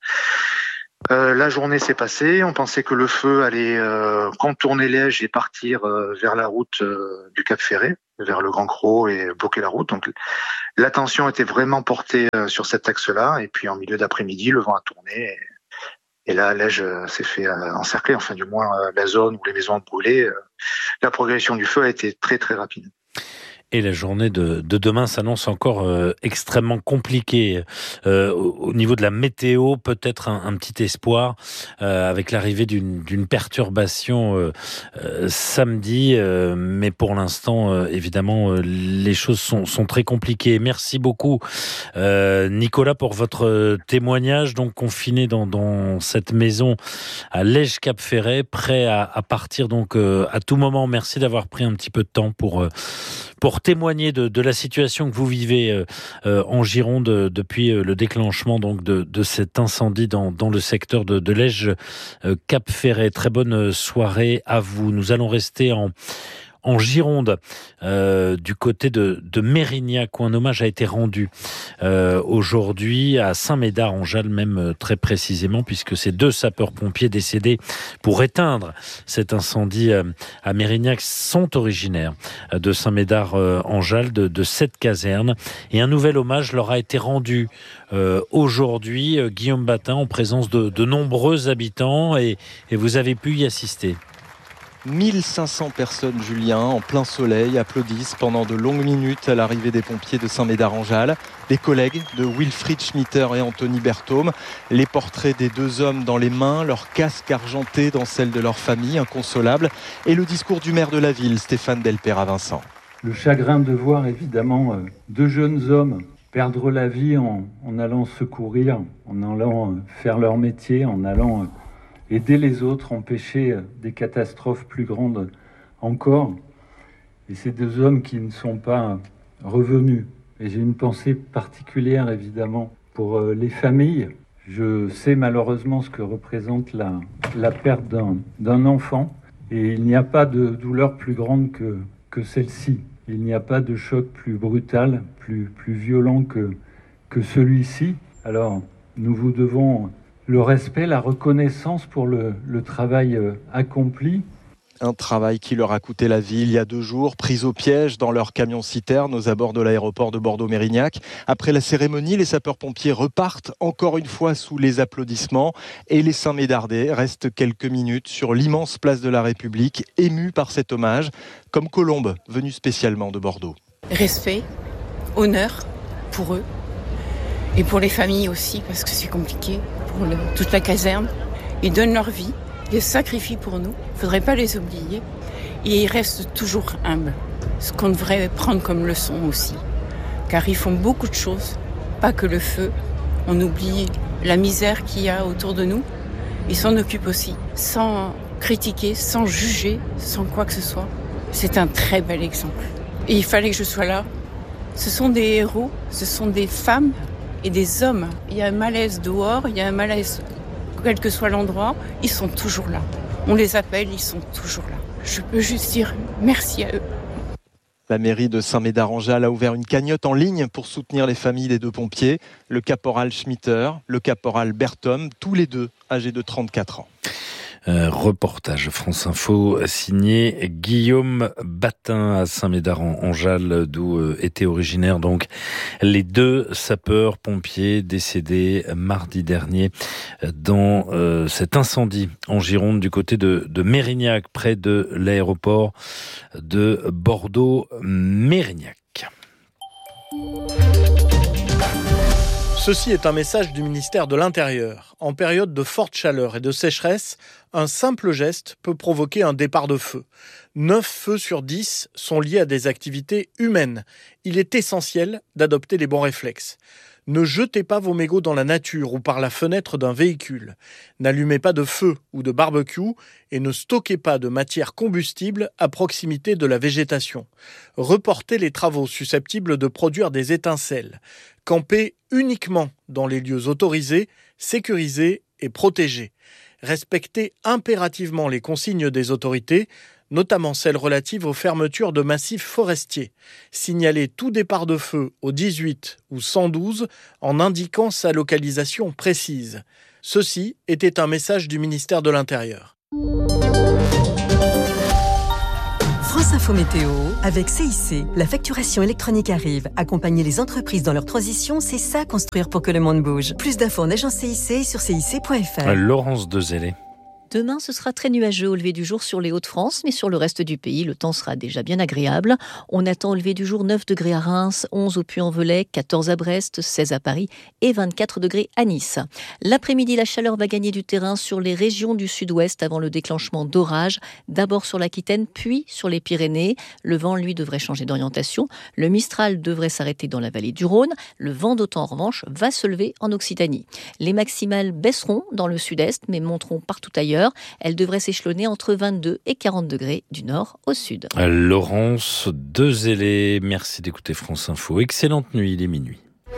La journée s'est passée, on pensait que le feu allait contourner l'Ège et partir vers la route du Cap Ferret, vers le Grand Cros et bloquer la route. Donc l'attention était vraiment portée sur cet axe-là, et puis en milieu d'après-midi, le vent a tourné, et là l'Ège s'est fait encercler, enfin du moins la zone où les maisons ont brûlé. La progression du feu a été très très rapide. Et la journée de demain s'annonce encore extrêmement compliquée. Au niveau de la météo, peut-être un petit espoir avec l'arrivée d'une perturbation samedi. Mais pour l'instant, évidemment, les choses sont très compliquées. Merci beaucoup, Nicolas, pour votre témoignage. Donc confiné dans cette maison à l'Ège-Cap-Ferret, prêt à partir donc à tout moment. Merci d'avoir pris un petit peu de temps pour témoigner de la situation que vous vivez en Gironde depuis le déclenchement donc de cet incendie dans le secteur de l'Ège Cap-Ferret. Très bonne soirée à vous. Nous allons rester en Gironde, du côté de Mérignac, où un hommage a été rendu aujourd'hui à Saint-Médard-en-Jalles, même très précisément, puisque c'est 2 sapeurs-pompiers décédés pour éteindre cet incendie à Mérignac sont originaires de Saint-Médard-en-Jalles, de cette caserne. Et un nouvel hommage leur a été rendu aujourd'hui, Guillaume Batin, en présence de nombreux habitants, et vous avez pu y assister. 1500 personnes, Julien, en plein soleil, applaudissent pendant de longues minutes à l'arrivée des pompiers de Saint-Médard-en-Jalles. Les collègues de Wilfried Schmitter et Anthony Berthaume, les portraits des 2 hommes dans les mains, leur casque argenté dans celle de leur famille, inconsolable, et le discours du maire de la ville, Stéphane Delpère-Vincent. Le chagrin de voir évidemment 2 jeunes hommes perdre la vie en allant secourir, en allant faire leur métier, en allant aider les autres, empêcher des catastrophes plus grandes encore. Et ces 2 hommes qui ne sont pas revenus. Et j'ai une pensée particulière, évidemment, pour les familles. Je sais malheureusement ce que représente la perte d'un enfant. Et il n'y a pas de douleur plus grande que celle-ci. Il n'y a pas de choc plus brutal, plus violent que celui-ci. Alors, nous vous devons le respect, la reconnaissance pour le travail accompli. Un travail qui leur a coûté la vie il y a 2 jours, pris au piège dans leur camion-citerne aux abords de l'aéroport de Bordeaux-Mérignac. Après la cérémonie, les sapeurs-pompiers repartent encore une fois sous les applaudissements et les Saint-Médardais restent quelques minutes sur l'immense place de la République, émus par cet hommage, comme Colombe, venue spécialement de Bordeaux. Respect, honneur pour eux et pour les familles aussi, parce que c'est compliqué pour toute la caserne. Ils donnent leur vie, ils se sacrifient pour nous, il ne faudrait pas les oublier. Et ils restent toujours humbles, ce qu'on devrait prendre comme leçon aussi. Car ils font beaucoup de choses, pas que le feu. On oublie la misère qu'il y a autour de nous. Ils s'en occupent aussi, sans critiquer, sans juger, sans quoi que ce soit. C'est un très bel exemple. Et il fallait que je sois là. Ce sont des héros, ce sont des femmes et des hommes. Il y a un malaise dehors, il y a un malaise, quel que soit l'endroit, ils sont toujours là. On les appelle, ils sont toujours là. Je peux juste dire merci à eux. La mairie de Saint-Médard-en-Jalles a ouvert une cagnotte en ligne pour soutenir les familles des 2 pompiers, le caporal Schmitter, le caporal Berthaume, tous les 2 âgés de 34 ans. Reportage France Info signé Guillaume Batin à Saint-Médard-en-Jalles, d'où étaient originaires donc les 2 sapeurs-pompiers décédés mardi dernier dans cet incendie en Gironde du côté de Mérignac, près de l'aéroport de Bordeaux-Mérignac. Ceci est un message du ministère de l'Intérieur. en période de forte chaleur et de sécheresse, un simple geste peut provoquer un départ de feu. 9 feux sur 10 sont liés à des activités humaines. Il est essentiel d'adopter les bons réflexes. Ne jetez pas vos mégots dans la nature ou par la fenêtre d'un véhicule. N'allumez pas de feu ou de barbecue et ne stockez pas de matière combustible à proximité de la végétation. Reportez les travaux susceptibles de produire des étincelles. Campez uniquement dans les lieux autorisés, sécurisés et protégés. Respectez impérativement les consignes des autorités, notamment celles relatives aux fermetures de massifs forestiers. Signalez tout départ de feu au 18 ou 112 en indiquant sa localisation précise. Ceci était un message du ministère de l'Intérieur. France Info Météo, avec CIC, la facturation électronique arrive. Accompagner les entreprises dans leur transition, c'est ça construire pour que le monde bouge. Plus d'infos en agence CIC sur cic.fr. Laurence Dezellé. Demain, ce sera très nuageux au lever du jour sur les Hauts-de-France, mais sur le reste du pays, le temps sera déjà bien agréable. On attend au lever du jour 9 degrés à Reims, 11 au Puy-en-Velay, 14 à Brest, 16 à Paris et 24 degrés à Nice. L'après-midi, la chaleur va gagner du terrain sur les régions du sud-ouest avant le déclenchement d'orages, d'abord sur l'Aquitaine, puis sur les Pyrénées. Le vent, lui, devrait changer d'orientation. Le Mistral devrait s'arrêter dans la vallée du Rhône. Le vent d'OTAN, en revanche, va se lever en Occitanie. Les maximales baisseront dans le sud-est, mais monteront partout ailleurs. Elle devrait s'échelonner entre 22 et 40 degrés du nord au sud. Laurence Dezellé, merci d'écouter France Info. Excellente nuit, il est minuit.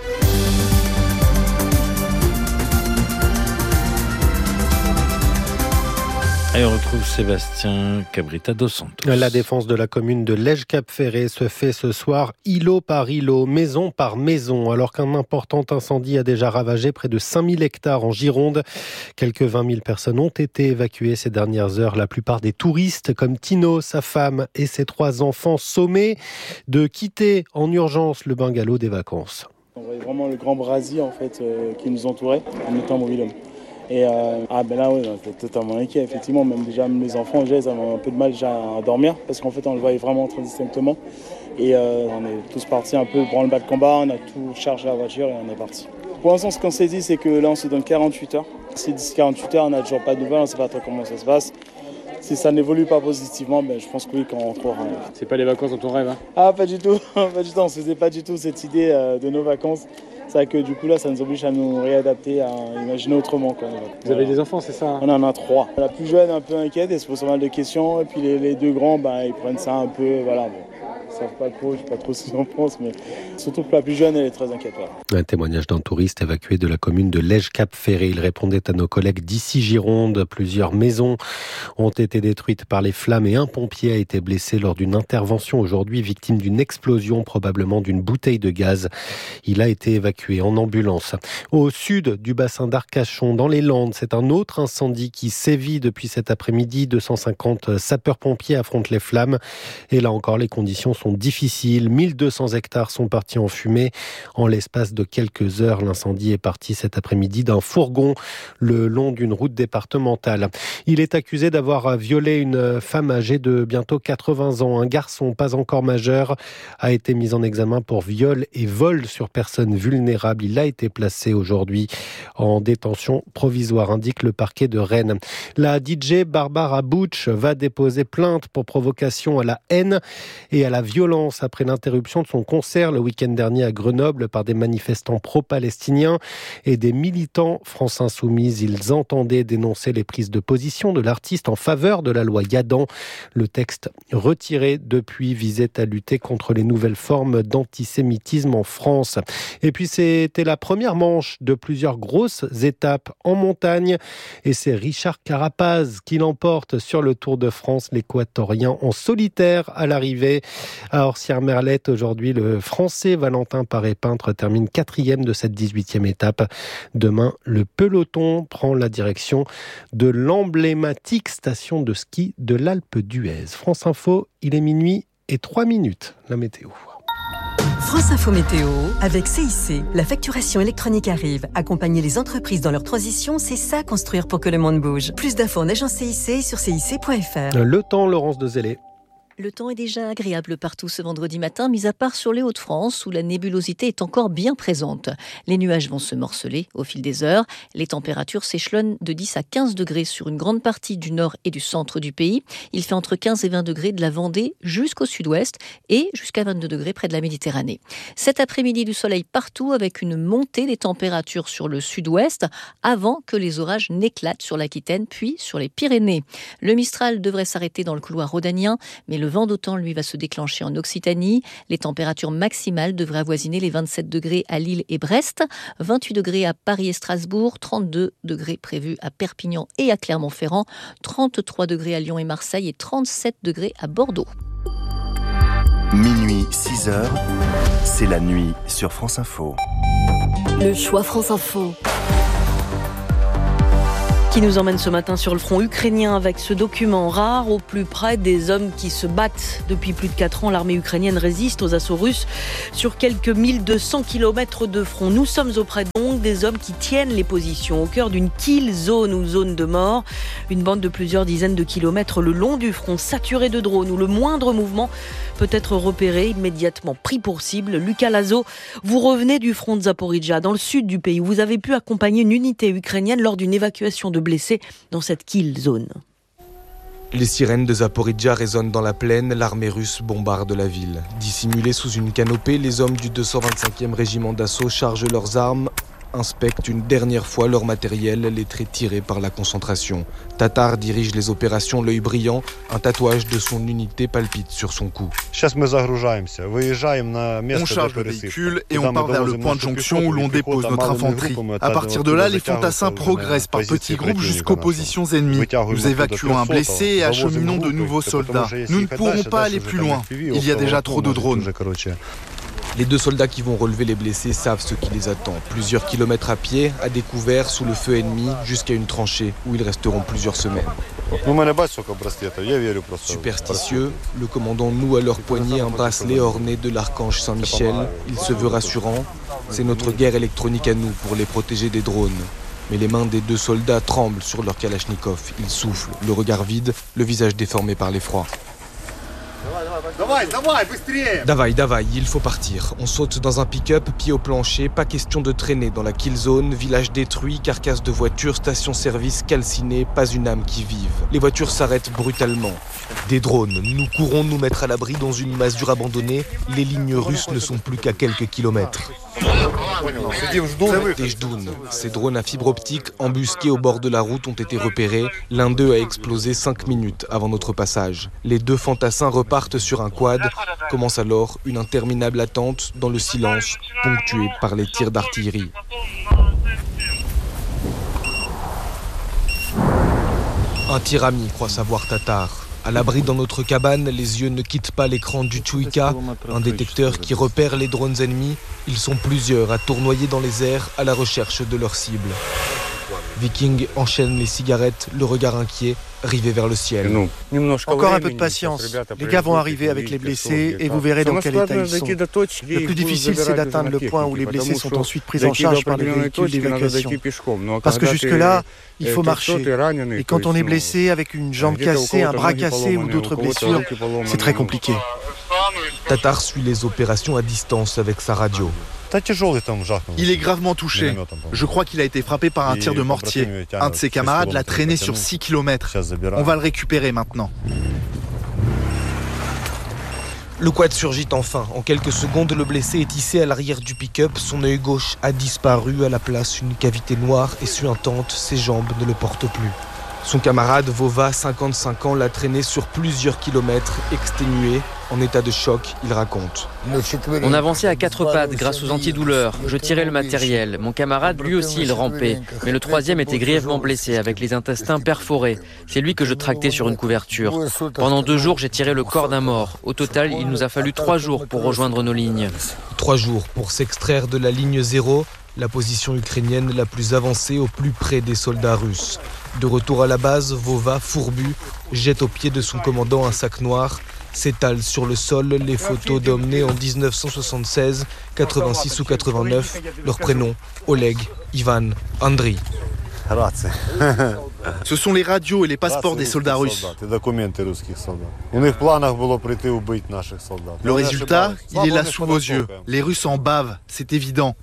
Et on retrouve Sébastien Cabrita dos Santos. La défense de la commune de Lège-Cap-Ferré se fait ce soir îlot par îlot, maison par maison, alors qu'un important incendie a déjà ravagé près de 5000 hectares en Gironde. Quelques 20 000 personnes ont été évacuées ces dernières heures. La plupart des touristes, comme Tino, sa femme et ses 3 enfants, sommés de quitter en urgence le bungalow des vacances. On voyait vraiment le grand brasier en fait, qui nous entourait en étant mobilhomme. Et là, oui, j'étais totalement inquiet, effectivement. Même les enfants, ils avaient un peu de mal déjà à dormir parce qu'en fait, on le voyait vraiment très distinctement. Et on est tous partis un peu branle-bas de combat, on a tout chargé la voiture et on est parti. Pour l'instant, ce qu'on s'est dit, c'est que là, on se donne 48 heures. Si d'ici 48 heures, on n'a toujours pas de nouvelles, on ne sait pas trop comment ça se passe. Si ça n'évolue pas positivement, je pense que oui, qu'on rentrera. C'est pas les vacances dont on rêve, hein ? Ah, pas du tout. Pas du tout. On ne se faisait pas du tout cette idée de nos vacances. C'est vrai que du coup, là, ça nous oblige à nous réadapter, à imaginer autrement. Quoi. Vous avez des enfants, c'est ça ? On en a 3. La plus jeune, un peu inquiète, elle se pose pas mal de questions. Et puis les 2 grands, ils prennent ça un peu, voilà. Ils savent pas trop, je sais pas trop ce qu'ils en pensent, mais surtout que la plus jeune, elle est très inquiète. Voilà. Un témoignage d'un touriste évacué de la commune de Lège-Cap-Ferré. Il répondait à nos collègues d'ici Gironde. Plusieurs maisons ont été détruites par les flammes et un pompier a été blessé lors d'une intervention aujourd'hui, victime d'une explosion, probablement d'une bouteille de gaz. Il a été évacué en ambulance. Au sud du bassin d'Arcachon, dans les Landes, c'est un autre incendie qui sévit depuis cet après-midi. 250 sapeurs-pompiers affrontent les flammes. Et là encore, les conditions sont difficiles. 1200 hectares sont partis en fumée. En l'espace de quelques heures, l'incendie est parti cet après-midi d'un fourgon le long d'une route départementale. Il est accusé d'avoir violé une femme âgée de bientôt 80 ans. Un garçon, pas encore majeur, a été mis en examen pour viol et vol sur personne vulnérable. Il a été placé aujourd'hui en détention provisoire, indique le parquet de Rennes. La DJ Barbara Butch va déposer plainte pour provocation à la haine et à la violence après l'interruption de son concert le week-end dernier à Grenoble par des manifestants pro-palestiniens et des militants France Insoumise. Ils entendaient dénoncer les prises de position de l'artiste en faveur de la loi Yadan. Le texte retiré depuis visait à lutter contre les nouvelles formes d'antisémitisme en France. Et puis c'était la première manche de plusieurs grosses étapes en montagne et c'est Richard Carapaz qui l'emporte sur le Tour de France, l'Équatorien en solitaire à l'arrivée. À Orsières-Merlette, aujourd'hui, le Français Valentin Paré-Peintre termine 4e de cette 18e étape. Demain, le peloton prend la direction de l'emblématique station de ski de l'Alpe d'Huez. France Info, il est minuit et 3 minutes. La météo. France Info Météo, avec CIC, la facturation électronique arrive. Accompagner les entreprises dans leur transition, c'est ça construire pour que le monde bouge. Plus d'infos en agence CIC sur cic.fr. Le temps, Laurence Dezellé. Le temps est déjà agréable partout ce vendredi matin, mis à part sur les Hauts-de-France où la nébulosité est encore bien présente. Les nuages vont se morceler au fil des heures. Les températures s'échelonnent de 10 à 15 degrés sur une grande partie du nord et du centre du pays. Il fait entre 15 et 20 degrés de la Vendée jusqu'au sud-ouest et jusqu'à 22 degrés près de la Méditerranée. Cet après-midi, du soleil partout avec une montée des températures sur le sud-ouest avant que les orages n'éclatent sur l'Aquitaine puis sur les Pyrénées. Le Mistral devrait s'arrêter dans le couloir rhodanien, mais le vent d'automne, lui, va se déclencher en Occitanie. Les températures maximales devraient avoisiner les 27 degrés à Lille et Brest, 28 degrés à Paris et Strasbourg, 32 degrés prévus à Perpignan et à Clermont-Ferrand, 33 degrés à Lyon et Marseille et 37 degrés à Bordeaux. Minuit, 6h, c'est la nuit sur France Info. Le choix France Info. Qui nous emmène ce matin sur le front ukrainien avec ce document rare au plus près des hommes qui se battent. Depuis plus de 4 ans, l'armée ukrainienne résiste aux assauts russes sur quelques 1200 km de front. Nous sommes auprès donc des hommes qui tiennent les positions au cœur d'une kill zone ou zone de mort. Une bande de plusieurs dizaines de kilomètres le long du front, saturée de drones où le moindre mouvement peut être repéré, immédiatement pris pour cible. Lucas Lazo, vous revenez du front de Zaporijjia, dans le sud du pays, où vous avez pu accompagner une unité ukrainienne lors d'une évacuation de blessés dans cette kill zone. Les sirènes de Zaporijjia résonnent dans la plaine, l'armée russe bombarde la ville. Dissimulés sous une canopée, les hommes du 225e régiment d'assaut chargent leurs armes, inspectent une dernière fois leur matériel, les traits tirés par la concentration. Tatar dirige les opérations l'œil brillant, un tatouage de son unité palpite sur son cou. On charge le véhicule et on part vers le point de jonction où l'on dépose notre infanterie. À partir de là, les fantassins progressent par petits groupes jusqu'aux positions ennemies. Nous évacuons un blessé et acheminons de nouveaux soldats. Nous ne pourrons pas aller plus loin. Il y a déjà trop de drones. Les 2 soldats qui vont relever les blessés savent ce qui les attend. Plusieurs kilomètres à pied, à découvert, sous le feu ennemi, jusqu'à une tranchée où ils resteront plusieurs semaines. Superstitieux, le commandant noue à leur poignet un bracelet orné de l'archange Saint-Michel. Il se veut rassurant. C'est notre guerre électronique à nous pour les protéger des drones. Mais les mains des 2 soldats tremblent sur leur kalachnikov. Ils soufflent, le regard vide, le visage déformé par l'effroi. Davaï, il faut partir. On saute dans un pick-up, pied au plancher, pas question de traîner dans la kill zone, village détruit, carcasse de voitures, station-service calcinée, pas une âme qui vive. Les voitures s'arrêtent brutalement. Des drones, nous courons nous mettre à l'abri dans une masure abandonnée, les lignes russes ne sont plus qu'à quelques kilomètres. Tejdoun. Ces drones à fibre optique embusqués au bord de la route ont été repérés. L'un d'eux a explosé 5 minutes avant notre passage. Les 2 fantassins repartent sur un quad. Commence alors une interminable attente dans le silence, ponctuée par les tirs d'artillerie. Un tirami, croit savoir Tatar. À l'abri dans notre cabane, les yeux ne quittent pas l'écran du Tchouïka, un détecteur qui repère les drones ennemis. Ils sont plusieurs à tournoyer dans les airs à la recherche de leur cible. Viking enchaîne les cigarettes, le regard inquiet, rivé vers le ciel. Encore un peu de patience. Les gars vont arriver avec les blessés et vous verrez dans quel état ils sont. Le plus difficile, c'est d'atteindre le point où les blessés sont ensuite pris en charge par les véhicules d'évacuation. Parce que jusque-là, il faut marcher. Et quand on est blessé avec une jambe cassée, un bras cassé ou d'autres blessures, c'est très compliqué. Tatar suit les opérations à distance avec sa radio. Il est gravement touché. Je crois qu'il a été frappé par un tir de mortier. Un de ses camarades l'a traîné sur 6 km. On va le récupérer maintenant. Le quad surgit enfin. En quelques secondes, le blessé est hissé à l'arrière du pick-up. Son œil gauche a disparu. À la place, une cavité noire et suintante. Ses jambes ne le portent plus. Son camarade Vova, 55 ans, l'a traîné sur plusieurs kilomètres, exténué. En état de choc, il raconte. On avançait à 4 pattes grâce aux antidouleurs. Je tirais le matériel. Mon camarade, lui aussi, il rampait. Mais le 3e était grièvement blessé, avec les intestins perforés. C'est lui que je tractais sur une couverture. Pendant 2 jours, j'ai tiré le corps d'un mort. Au total, il nous a fallu 3 jours pour rejoindre nos lignes. 3 jours pour s'extraire de la ligne 0, la position ukrainienne la plus avancée au plus près des soldats russes. De retour à la base, Vova, fourbu, jette au pied de son commandant un sac noir, s'étale sur le sol les photos d'hommes nés en 1976, 86 ou 89, leurs prénoms, Oleg, Ivan, Andriy. Ce sont les radios et les passeports des soldats russes. Le résultat, il est là sous vos yeux. Les Russes en bavent, c'est évident.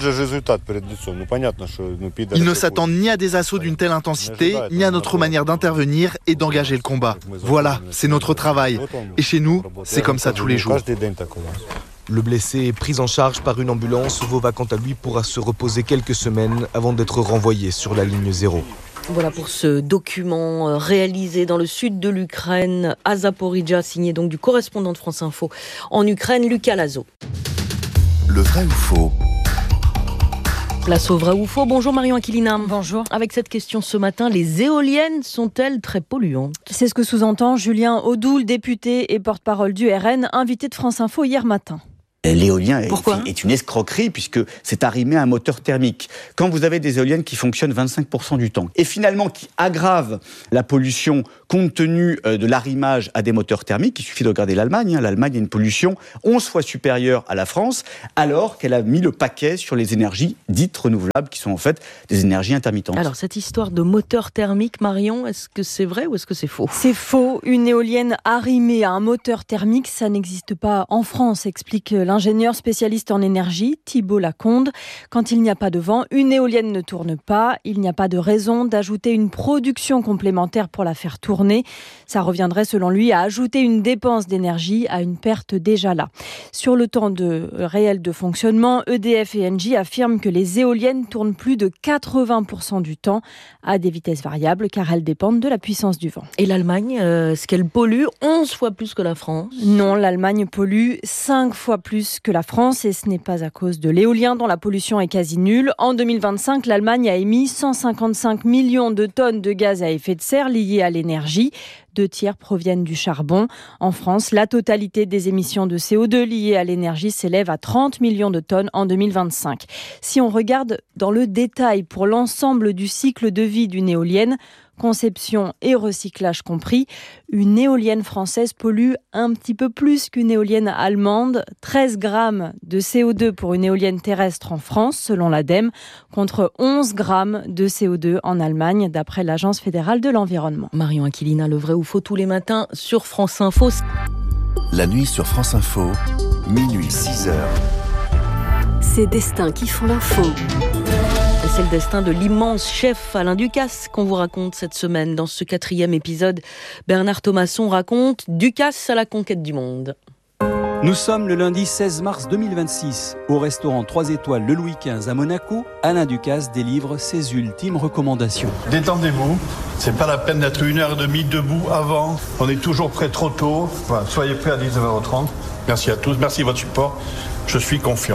Ils ne s'attendent ni à des assauts d'une telle intensité, ni à notre manière d'intervenir et d'engager le combat. Voilà, c'est notre travail. Et chez nous, c'est comme ça tous les jours. Le blessé est pris en charge par une ambulance. Vova, quant à lui, pourra se reposer quelques semaines avant d'être renvoyé sur la ligne 0. Voilà pour ce document réalisé dans le sud de l'Ukraine, à Zaporijia, signé donc du correspondant de France Info en Ukraine, Lucas Lazo. Le vrai ou faux? Place au vrai ou faux. Bonjour Marion Aquilina. Bonjour. Avec cette question ce matin, les éoliennes sont-elles très polluantes ? C'est ce que sous-entend Julien Audoul, député et porte-parole du RN, invité de France Info hier matin. L'éolien est une escroquerie puisque c'est arrimé à un moteur thermique. Quand vous avez des éoliennes qui fonctionnent 25% du temps et finalement qui aggravent la pollution compte tenu de l'arrimage à des moteurs thermiques, il suffit de regarder l'Allemagne. L'Allemagne a une pollution 11 fois supérieure à la France alors qu'elle a mis le paquet sur les énergies dites renouvelables qui sont en fait des énergies intermittentes. Alors cette histoire de moteur thermique, Marion, est-ce que c'est vrai ou est-ce que c'est faux ? C'est faux. Une éolienne arrimée à un moteur thermique, ça n'existe pas en France, explique l'ingénieur spécialiste en énergie, Thibault Lacombe. Quand il n'y a pas de vent, une éolienne ne tourne pas. Il n'y a pas de raison d'ajouter une production complémentaire pour la faire tourner. Ça reviendrait, selon lui, à ajouter une dépense d'énergie à une perte déjà là. Sur le temps réel de fonctionnement, EDF et Engie affirment que les éoliennes tournent plus de 80% du temps à des vitesses variables, car elles dépendent de la puissance du vent. Et l'Allemagne, est-ce qu'elle pollue 11 fois plus que la France ? Non, l'Allemagne pollue 5 fois plus que la France et ce n'est pas à cause de l'éolien dont la pollution est quasi nulle. En 2025, l'Allemagne a émis 155 millions de tonnes de gaz à effet de serre liés à l'énergie. 2 tiers proviennent du charbon. En France, la totalité des émissions de CO2 liées à l'énergie s'élève à 30 millions de tonnes en 2025. Si on regarde dans le détail pour l'ensemble du cycle de vie d'une éolienne, conception et recyclage compris, une éolienne française pollue un petit peu plus qu'une éolienne allemande. 13 grammes de CO2 pour une éolienne terrestre en France, selon l'ADEME, contre 11 grammes de CO2 en Allemagne, d'après l'Agence fédérale de l'environnement. Marion Aquilina, le vrai ou faux tous les matins sur France Info. La nuit sur France Info, minuit 6h. Ces destins qui font l'info. C'est le destin de l'immense chef Alain Ducasse qu'on vous raconte cette semaine. Dans ce 4e épisode, Bernard Thomasson raconte Ducasse à la conquête du monde. Nous sommes le lundi 16 mars 2026. Au restaurant 3 étoiles Le Louis XV à Monaco, Alain Ducasse délivre ses ultimes recommandations. Détendez-vous, c'est pas la peine d'être 1h30 debout avant. On est toujours prêt trop tôt. Voilà, soyez prêts à 19h30. Merci à tous, merci de votre support. Je suis confiant.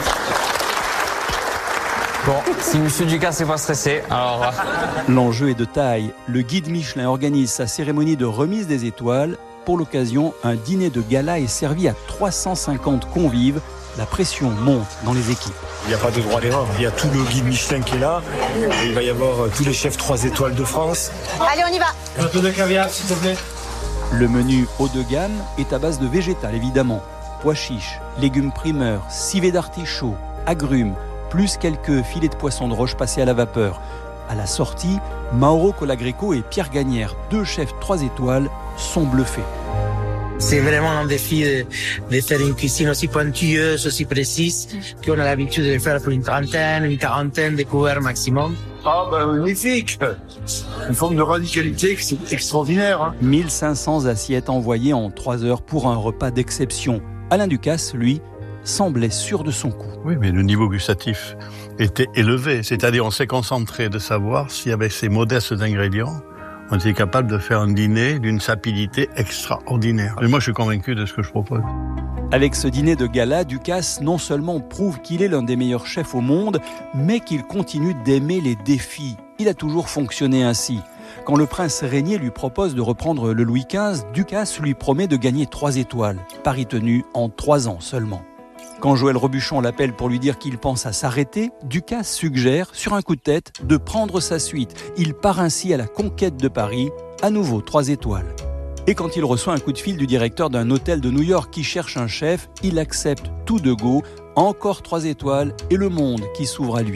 Bon, si M. Ducasse n'est pas stressé, alors... L'enjeu est de taille. Le guide Michelin organise sa cérémonie de remise des étoiles. Pour l'occasion, un dîner de gala est servi à 350 convives. La pression monte dans les équipes. Il n'y a pas de droit d'erreur. Il y a tout le guide Michelin qui est là. Et il va y avoir tous les chefs 3 étoiles de France. Allez, on y va. Un peu de caviar, s'il te plaît. Le menu haut de gamme est à base de végétal, évidemment. Pois chiches, légumes primeurs, civet d'artichaut, agrumes, plus quelques filets de poisson de roche passés à la vapeur. À la sortie, Mauro Colagreco et Pierre Gagnère, 2 chefs 3 étoiles, sont bluffés. C'est vraiment un défi de faire une cuisine aussi pointueuse, aussi précise, qu'on a l'habitude de faire pour une quarantaine de couverts maximum. Ah ben magnifique. Une forme de radicalité, c'est extraordinaire. 1500 assiettes envoyées en 3 heures pour un repas d'exception. Alain Ducasse, lui, semblait sûr de son coup. Oui, mais le niveau gustatif était élevé. C'est-à-dire, on s'est concentré de savoir si, avec ces modestes ingrédients, on était capable de faire un dîner d'une sapidité extraordinaire. Et moi, je suis convaincu de ce que je propose. Avec ce dîner de gala, Ducasse non seulement prouve qu'il est l'un des meilleurs chefs au monde, mais qu'il continue d'aimer les défis. Il a toujours fonctionné ainsi. Quand le prince Régnier lui propose de reprendre le Louis XV, Ducasse lui promet de gagner 3 étoiles. Pari tenu en 3 ans seulement. Quand Joël Robuchon l'appelle pour lui dire qu'il pense à s'arrêter, Ducasse suggère, sur un coup de tête, de prendre sa suite. Il part ainsi à la conquête de Paris, à nouveau 3 étoiles. Et quand il reçoit un coup de fil du directeur d'un hôtel de New York qui cherche un chef, il accepte tout de go, encore 3 étoiles et le monde qui s'ouvre à lui.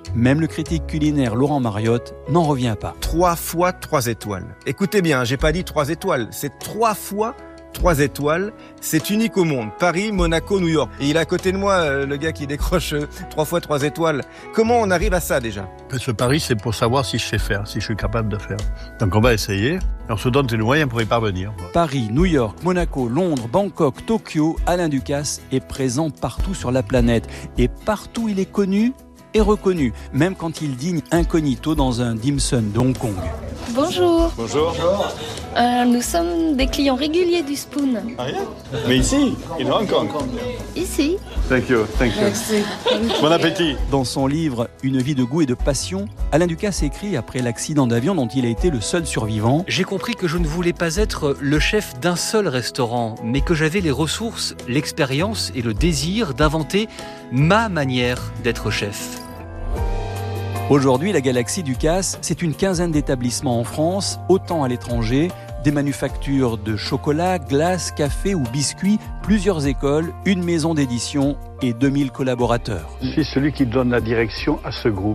Même le critique culinaire Laurent Mariotte n'en revient pas. 3 fois 3 étoiles. Écoutez bien, j'ai pas dit 3 étoiles, c'est 3 fois 3 étoiles, c'est unique au monde. Paris, Monaco, New York. Et il est à côté de moi, le gars qui décroche 3 fois 3 étoiles. Comment on arrive à ça déjà ? Ce pari, c'est pour savoir si je sais faire, si je suis capable de faire. Donc on va essayer. On se donne les moyens pour y parvenir. Paris, New York, Monaco, Londres, Bangkok, Tokyo, Alain Ducasse est présent partout sur la planète. Et partout il est connu et reconnu, même quand il dîne incognito dans un dim sum de Hong Kong. Bonjour. Bonjour. Nous sommes des clients réguliers du Spoon. Ah, yeah. Mais ici, in Hong Kong. Ici. Thank you. Merci. Bon appétit. Dans son livre Une vie de goût et de passion, Alain Ducasse écrit après l'accident d'avion dont il a été le seul survivant. J'ai compris que je ne voulais pas être le chef d'un seul restaurant, mais que j'avais les ressources, l'expérience et le désir d'inventer ma manière d'être chef. Aujourd'hui, la galaxie Ducasse, c'est une quinzaine d'établissements en France, autant à l'étranger, des manufactures de chocolat, glace, café ou biscuits, plusieurs écoles, une maison d'édition et 2000 collaborateurs. Je suis celui qui donne la direction à ce groupe.